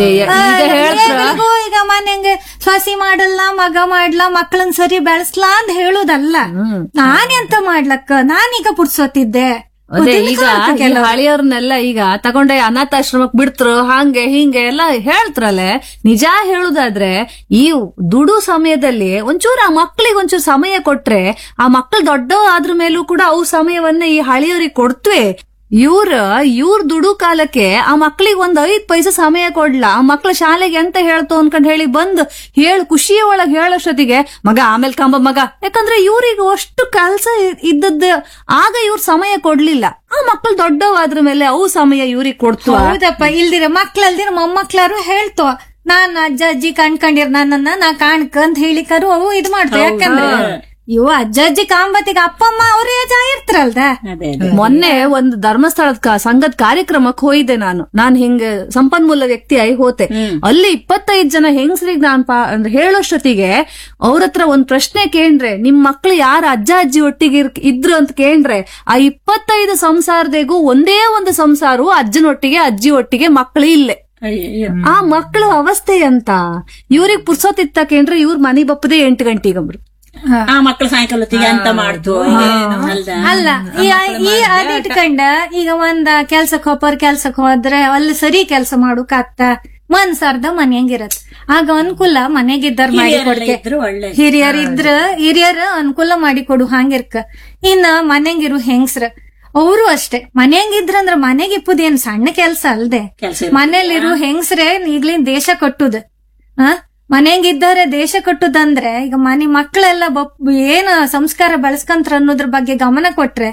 ಈಗ ಮನೆಂಗೆ ಸೊಸಿ ಮಾಡಲ್ಲ ಮಗ ಮಾಡ್ಲಾ ಮಕ್ಳನ್ ಸರಿ ಬೆಳೆಸ್ಲಾ ಅಂತ ಹೇಳುದಲ್ಲ. ನಾನೆಂತ ಮಾಡ್ಲಕ್ಕ ನಾನೀಗ ಪುರ್ಸೊತ್ತಿದ್ದೆ ಅದೇ ಈಗ ಹಳಿಯವ್ರನ್ನೆಲ್ಲ ಈಗ ತಗೊಂಡೆ ಅನಾಥಾಶ್ರಮಕ್ ಬಿಡ್ತರು ಹಂಗೆ ಹಿಂಗೆ ಎಲ್ಲ ಹೇಳ್ತ್ರಲೆ. ನಿಜ ಹೇಳುದಾದ್ರೆ ಈ ದುಡು ಸಮಯದಲ್ಲಿ ಒಂಚೂರು ಆ ಮಕ್ಳಿಗೆ ಒಂಚೂರು ಸಮಯ ಕೊಟ್ರೆ ಆ ಮಕ್ಳು ದೊಡ್ಡ ಆದ್ರ ಮೇಲೂ ಕೂಡ ಅವು ಸಮಯವನ್ನ ಈ ಹಳಿಯವ್ರಿಗೆ ಕೊಡ್ತ್ವೆ. ಇವ್ರ ಇವ್ರ ದುಡು ಕಾಲಕ್ಕೆ ಆ ಮಕ್ಳಿಗೆ ಒಂದ್ ಐದ್ ಪೈಸೆ ಸಮಯ ಕೊಡ್ಲಾ, ಆ ಮಕ್ಳ ಶಾಲೆಗೆ ಎಂತ ಹೇಳ್ತು ಅನ್ಕೊಂಡ್ ಹೇಳಿ ಬಂದ್ ಹೇಳ್ ಖುಷಿಯ ಒಳಗ್ ಹೇಳೋಷ್ಟೊತ್ತಿಗೆ ಮಗ ಆಮೇಲೆ ಕಂಬ ಮಗ, ಯಾಕಂದ್ರೆ ಇವ್ರಿಗೆ ಅಷ್ಟು ಕೆಲ್ಸ ಇದ್ದದ್ದ ಆಗ ಇವ್ರ ಸಮಯ ಕೊಡ್ಲಿಲ್ಲ. ಆ ಮಕ್ಳು ದೊಡ್ಡವಾದ್ರ ಮೇಲೆ ಅವು ಸಮಯ ಇವ್ರಿಗೆ ಕೊಡ್ತು. ಹೌದಪ್ಪ, ಇಲ್ದಿರ ಮಕ್ಳಲ್ದಿರ ಮೊಮ್ಮಕ್ಳಾರು ಹೇಳ್ತೋ ನಾನ್ ಅಜ್ಜ ಅಜ್ಜಿ ಕಣ್ಕೊಂಡಿರ್ ನನ್ನನ್ನ ನಾ ಕಾಣ್ಕ ಅಂತ ಹೇಳಿಕರು ಅವು ಇದ್ ಮಾಡ್ತಾವ. ಯಾಕಂದ್ರೆ ಇವು ಅಜ್ಜ ಅಜ್ಜಿ ಕಾಂಬತ್ತಿಗೆ ಅಪ್ಪ ಅಮ್ಮ ಅವರೇ ಜಾ ಇರ್ತಾರಲ್ದ. ಮೊನ್ನೆ ಒಂದು ಧರ್ಮಸ್ಥಳದ ಸಂಘದ ಕಾರ್ಯಕ್ರಮಕ್ಕೆ ಹೋಯ್ದೆ ನಾನು. ನಾನ್ ಹಿಂಗ ಸಂಪನ್ಮೂಲ ವ್ಯಕ್ತಿ ಆಗಿ ಹೋತೆ. ಅಲ್ಲಿ ಇಪ್ಪತ್ತೈದು ಜನ ಹೆಂಗಸರಿಗೆ ನಾನ್ ಅಂದ್ರೆ ಹೇಳೋಷ್ಟೊತ್ತಿಗೆ ಅವ್ರ ಹತ್ರ ಒಂದ್ ಪ್ರಶ್ನೆ ಕೇಂದ್ರೆ ನಿಮ್ ಮಕ್ಳು ಯಾರ ಅಜ್ಜ ಅಜ್ಜಿ ಒಟ್ಟಿಗೆ ಇದ್ರು ಅಂತ ಕೇಂದ್ರೆ ಆ ಇಪ್ಪತ್ತೈದು ಸಂಸಾರದಿಗೂ ಒಂದೇ ಒಂದು ಸಂಸಾರವು ಅಜ್ಜನೊಟ್ಟಿಗೆ ಅಜ್ಜಿ ಒಟ್ಟಿಗೆ ಮಕ್ಳು ಇಲ್ಲೇ. ಆ ಮಕ್ಕಳ ಅವಸ್ಥೆ ಅಂತ ಇವ್ರಿಗೆ ಪುರ್ಸೋತಿತ್ತ ಕೇಂದ್ರೆ ಇವ್ರ ಮನಿ ಬಪ್ಪದೇ ಎಂಟು ಗಂಟೆಗಂಬ್ರು ಆ ಮಕ್ಳು ಸಾಯಂಕಾಲತ್ತಿಗೆ ಅಂತ ಮಾಡ್ತು ಅಲ್ಲ. ಈ ಅದಿಟ್ಕೊಂಡ ಈಗ ಒಂದ ಕೆಲ್ಸಕ್ ಹೋಗೋರ್ ಕೆಲ್ಸಕ್ ಹೋದ್ರೆ ಅಲ್ಲಿ ಸರಿ ಕೆಲ್ಸ ಮಾಡೋಕಾಗ್ತ ಮನ್ಸಾರ್ದ ಮನ್ಯಂಗಿರತ್. ಆಗ ಅನುಕೂಲ ಮನೆಗಿದ್ದಾರ ಮಾಡಿ ಕೊಡ್ಕೆ, ಹಿರಿಯರ್ ಇದ್ರ ಹಿರಿಯರ್ ಅನುಕೂಲ ಮಾಡಿ ಕೊಡು ಹಂಗಿರ್ಕ. ಇನ್ನ ಮನೆಗಿರು ಹೆಂಗ್ಸ್ರ ಅವರು ಅಷ್ಟೇ ಮನೆಯಂಗಿದ್ರಂದ್ರ ಮನೆಗಿಪ್ಪುದೇನ್ ಸಣ್ಣ ಕೆಲ್ಸ ಅಲ್ದೆ. ಮನೇಲಿರು ಹೆಂಗ್ಸ್ರೆ ಈಗ್ಲಿನ್ ದೇಶ ಕಟ್ಟುದ. ಆ ಮನೆಗಿದ್ದಾರೆ ದೇಶ ಕಟ್ಟುದಂದ್ರೆ ಈಗ ಮನೆ ಮಕ್ಕಳೆಲ್ಲ ಬಪ್ ಏನ್ ಸಂಸ್ಕಾರ ಬೆಳೆಸ್ಕಂತ್ರ ಅನ್ನೋದ್ರ ಬಗ್ಗೆ ಗಮನ ಕೊಟ್ರೆ,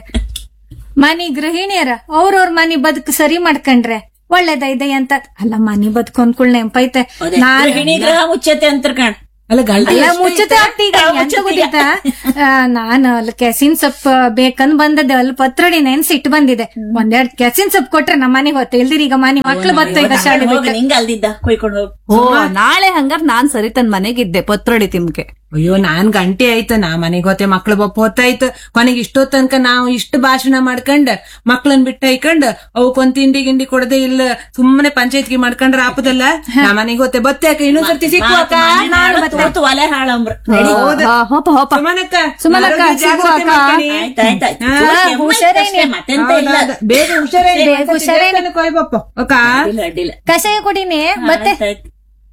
ಮನಿ ಗೃಹಿಣಿಯರ ಅವ್ರವ್ರ ಮನಿ ಬದುಕು ಸರಿ ಮಾಡ್ಕೊಂಡ್ರೆ ಒಳ್ಳೇದೈದೆ ಅಂತ. ಅಲ್ಲ ಮನಿ ಬದುಕು ಅನ್ಕೊಳ್ ನೆಂಪೈತೆ ನಾನ್ ಗೃಹಿಣಿ ಗೃಹ ಮುಚ್ಚತೆ ಅಂತ ಕಣ್. ಅಲ್ಲ ಗಂಡ ಅಲ್ಲ ಮುಚ್ಚತೆ ಆಗ್ತಿ ಈಗ ಎಂತ ಗೊತ್ತಿತ್ತ, ನಾನು ಅಲ್ಲಿ ಕೆಸಿನ್ ಸೊಪ್ಪು ಬೇಕಂದ್ ಬಂದದ್ದೆ, ಅಲ್ಲಿ ಪತ್ರೊಡಿ ನೆನ್ಸಿ ಇಟ್ಟು ಬಂದಿದೆ. ಒಂದೆರಡ್ ಕೆಸಿನ್ ಸೊಪ್ಪು ಕೊಟ್ರೆ ನಮ್ಮ ಮನೆಗೆ ಹೊತ್ತು ಇಲ್ದಿರಿ ಈಗ ಮನೆ ಮಕ್ಳು ಬತ್ತ ಈಗ ಶಾಲೆ ಹೋಗಿ ನಿಂಗ ಅಲ್ದಿದ್ದ ಕೊಯ್ಕೊಂಡು ಹೋಗ್. ಓ ನಾಳೆ ಹಂಗಾರ್ ನಾನ್ ಸರಿ ತನ್ ಮನೆಗಿದ್ದೆ ಪತ್ರೊಡಿ ತಿಮ್ಕೆ. ಅಯ್ಯೋ ನಾನ್ ಗಂಟೆ ಆಯ್ತು, ನಾ ಮನೆಗ್ ಹೋತೆ ಮಕ್ಳು ಬಪ್ಪ ಹೊತ್ತಾಯ್ತು. ಕೊನೆಗೆ ಇಷ್ಟೋ ತನಕ ನಾವು ಇಷ್ಟು ಭಾಷಣ ಮಾಡ್ಕೊಂಡ್ ಮಕ್ಳನ್ ಬಿಟ್ಟ ಹೈಕೊಂಡ್ ಅವಕ್ಕೊಂದ್ ತಿಂಡಿ ಗಿಂಡಿ ಕೊಡದೆ ಇಲ್ಲ ಸುಮ್ಮನೆ ಪಂಚಾಯತ್ಗೆ ಮಾಡ್ಕೊಂಡ್ರ ಆಪದಲ್ಲ. ನಾ ಮನೆಗ್ ಹೋತೆ ಬತ್ತೆ ಅಕ್ಕ ಇನ್ನೊಂದ್ಸರ್ತಿ ಸಿಕ್ಕುವಕ್ಕ. ತೋತು ಒಲೆ ಹಾಳಂಬ್ರ. ಹಾ, ಹೋಪ ಹೋಪ ಸುಮನಕ್ಕ ಸುಮನಕ್ಕ, ಆರೋಗ್ಯ ಜಾಗ್ರತೆ ಸಿಗುವಕ್ಕ. ಮಾಡ್ಕೊಳ್ಳಿ. ಆಯ್ತಾಯ್ತಾಯ್ತು. ಹಾ, ಹುಷಾರೇನೆ ಮತ್ತೆಂತ ಇಲ್ಲ. ಬೇಗ ಹುಷಾರೇ ಬೇಗ ಹುಷಾರೇ. ಕೊಯ್ಬಪ್ಪ ಅಕ್ಕ. ಅಡ್ಡಿಲ್ಲ ಅಡ್ಡಿಲ್ಲ. ಕಷಾಯ ಕುಡಿನಿ ಮತ್ತೆ. ಆಯ್ತಾಯ್ತು.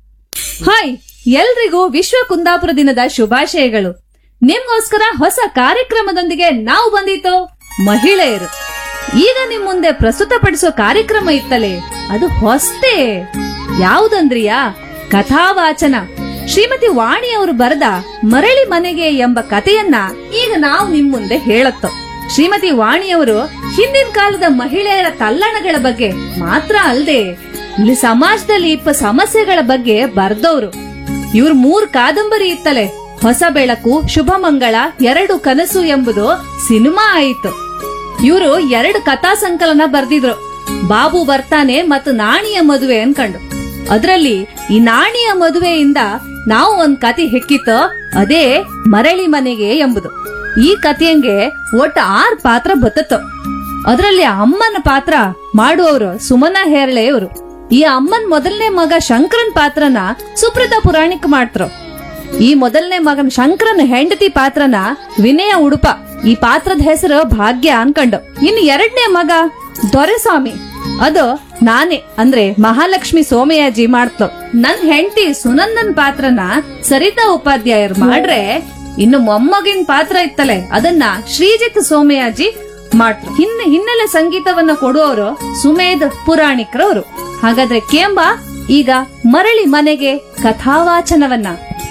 ಹಾಯ್, ಎಲ್ರಿಗೂ ವಿಶ್ವ ಕುಂದಾಪುರ ದಿನದ ಶುಭಾಶಯಗಳು. ನಿಮ್ಗೋಸ್ಕರ ಹೊಸ ಕಾರ್ಯಕ್ರಮದೊಂದಿಗೆ ನಾವು ಬಂದಿತ್ತು ಮಹಿಳೆಯರು. ಈಗ ನಿಮ್ ಮುಂದೆ ಪ್ರಸ್ತುತಪಡಿಸೋ ಕಾರ್ಯಕ್ರಮ ಇತ್ತಲೇ ಅದು ಹೊಸ್ತೇ. ಯಾವುದಂದ್ರಿಯಾ? ಕಥಾವಾಚನ. ಶ್ರೀಮತಿ ವಾಣಿ ಅವರು ಬರೆದ ಮರಳಿ ಮನೆಗೆ ಎಂಬ ಕಥೆಯನ್ನ ಈಗ ನಾವು ನಿಮ್ ಮುಂದೆ ಹೇಳತ್ತೋ. ಶ್ರೀಮತಿ ವಾಣಿಯವರು ಹಿಂದಿನ ಕಾಲದ ಮಹಿಳೆಯರ ತಲ್ಲಣಗಳ ಬಗ್ಗೆ ಮಾತ್ರ ಅಲ್ಲದೆ ಇಲ್ಲಿ ಸಮಾಜದಲ್ಲಿ ಇಪ್ಪ ಸಮಸ್ಯೆಗಳ ಬಗ್ಗೆ ಬರ್ದವ್ರು. ಇವ್ರ ಮೂರ್ ಕಾದಂಬರಿ ಇತ್ತಲೆ, ಹೊಸ ಬೆಳಕು, ಶುಭ ಮಂಗಳ, ಎರಡು ಕನಸು ಎಂಬುದು ಸಿನಿಮಾ ಆಯಿತು. ಇವರು ಎರಡು ಕಥಾ ಸಂಕಲನ ಬರ್ದಿದ್ರು, ಬಾಬು ಬರ್ತಾನೆ ಮತ್ತು ನಾಣಿಯ ಮದುವೆ ಅನ್ಕಂಡು. ಅದ್ರಲ್ಲಿ ಈ ನಾಣಿಯ ಮದುವೆಯಿಂದ ನಾವು ಒಂದ್ ಕತೆ ಹೆಕ್ಕಿತ್ತು, ಅದೇ ಮರಳಿ ಮನೆಗೆ ಎಂಬುದು. ಈ ಕಥೆಯಂಗೆ ಒಟ್ಟು ಆರ್ ಪಾತ್ರ ಬತ್ತತ್ತು. ಅದ್ರಲ್ಲಿ ಅಮ್ಮನ ಪಾತ್ರ ಮಾಡುವವರು ಸುಮನಾ ಹೇರಳೆಯವರು. ಈ ಅಮ್ಮನ್ ಮೊದಲನೇ ಮಗ ಶಂಕರನ್ ಪಾತ್ರನ ಸುಪ್ರತಾ ಪುರಾಣಿಕ್ ಮಾಡ್ತರು. ಈ ಮೊದಲನೇ ಮಗನ್ ಶಂಕರನ್ ಹೆಂಡತಿ ಪಾತ್ರನ ವಿನಯ ಉಡುಪ. ಈ ಪಾತ್ರದ ಹೆಸರು ಭಾಗ್ಯ ಅನ್ಕಂಡು. ಇನ್ನು ಎರಡನೇ ಮಗ ದೊರೆಸ್ವಾಮಿ, ಅದು ನಾನೇ ಅಂದ್ರೆ ಮಹಾಲಕ್ಷ್ಮಿ ಸೋಮಯಾಜಿ ಮಾಡ್ತೋ. ನನ್ ಹೆಂಡತಿ ಸುನಂದನ್ ಪಾತ್ರನ ಸರಿತಾ ಉಪಾಧ್ಯಾಯರು ಮಾಡ್ರೆ, ಇನ್ನು ಮೊಮ್ಮಗಿನ ಪಾತ್ರ ಇತ್ತಲೆ ಅದನ್ನ ಶ್ರೀಜಿತ್ ಸೋಮಯಾಜಿ ಮಾಡ್ರು. ಹಿನ್ನ ಹಿನ್ನೆಲೆ ಸಂಗೀತವನ್ನ ಕೊಡುವವರು ಸುಮೇಧ್ ಪುರಾಣಿಕ್ರವರು. ಹಾಗಾದ್ರೆ ಕೇಂಬ ಈಗ ಮರಳಿ ಮನೆಗೆ ಕಥಾವಾಚನವನ್ನ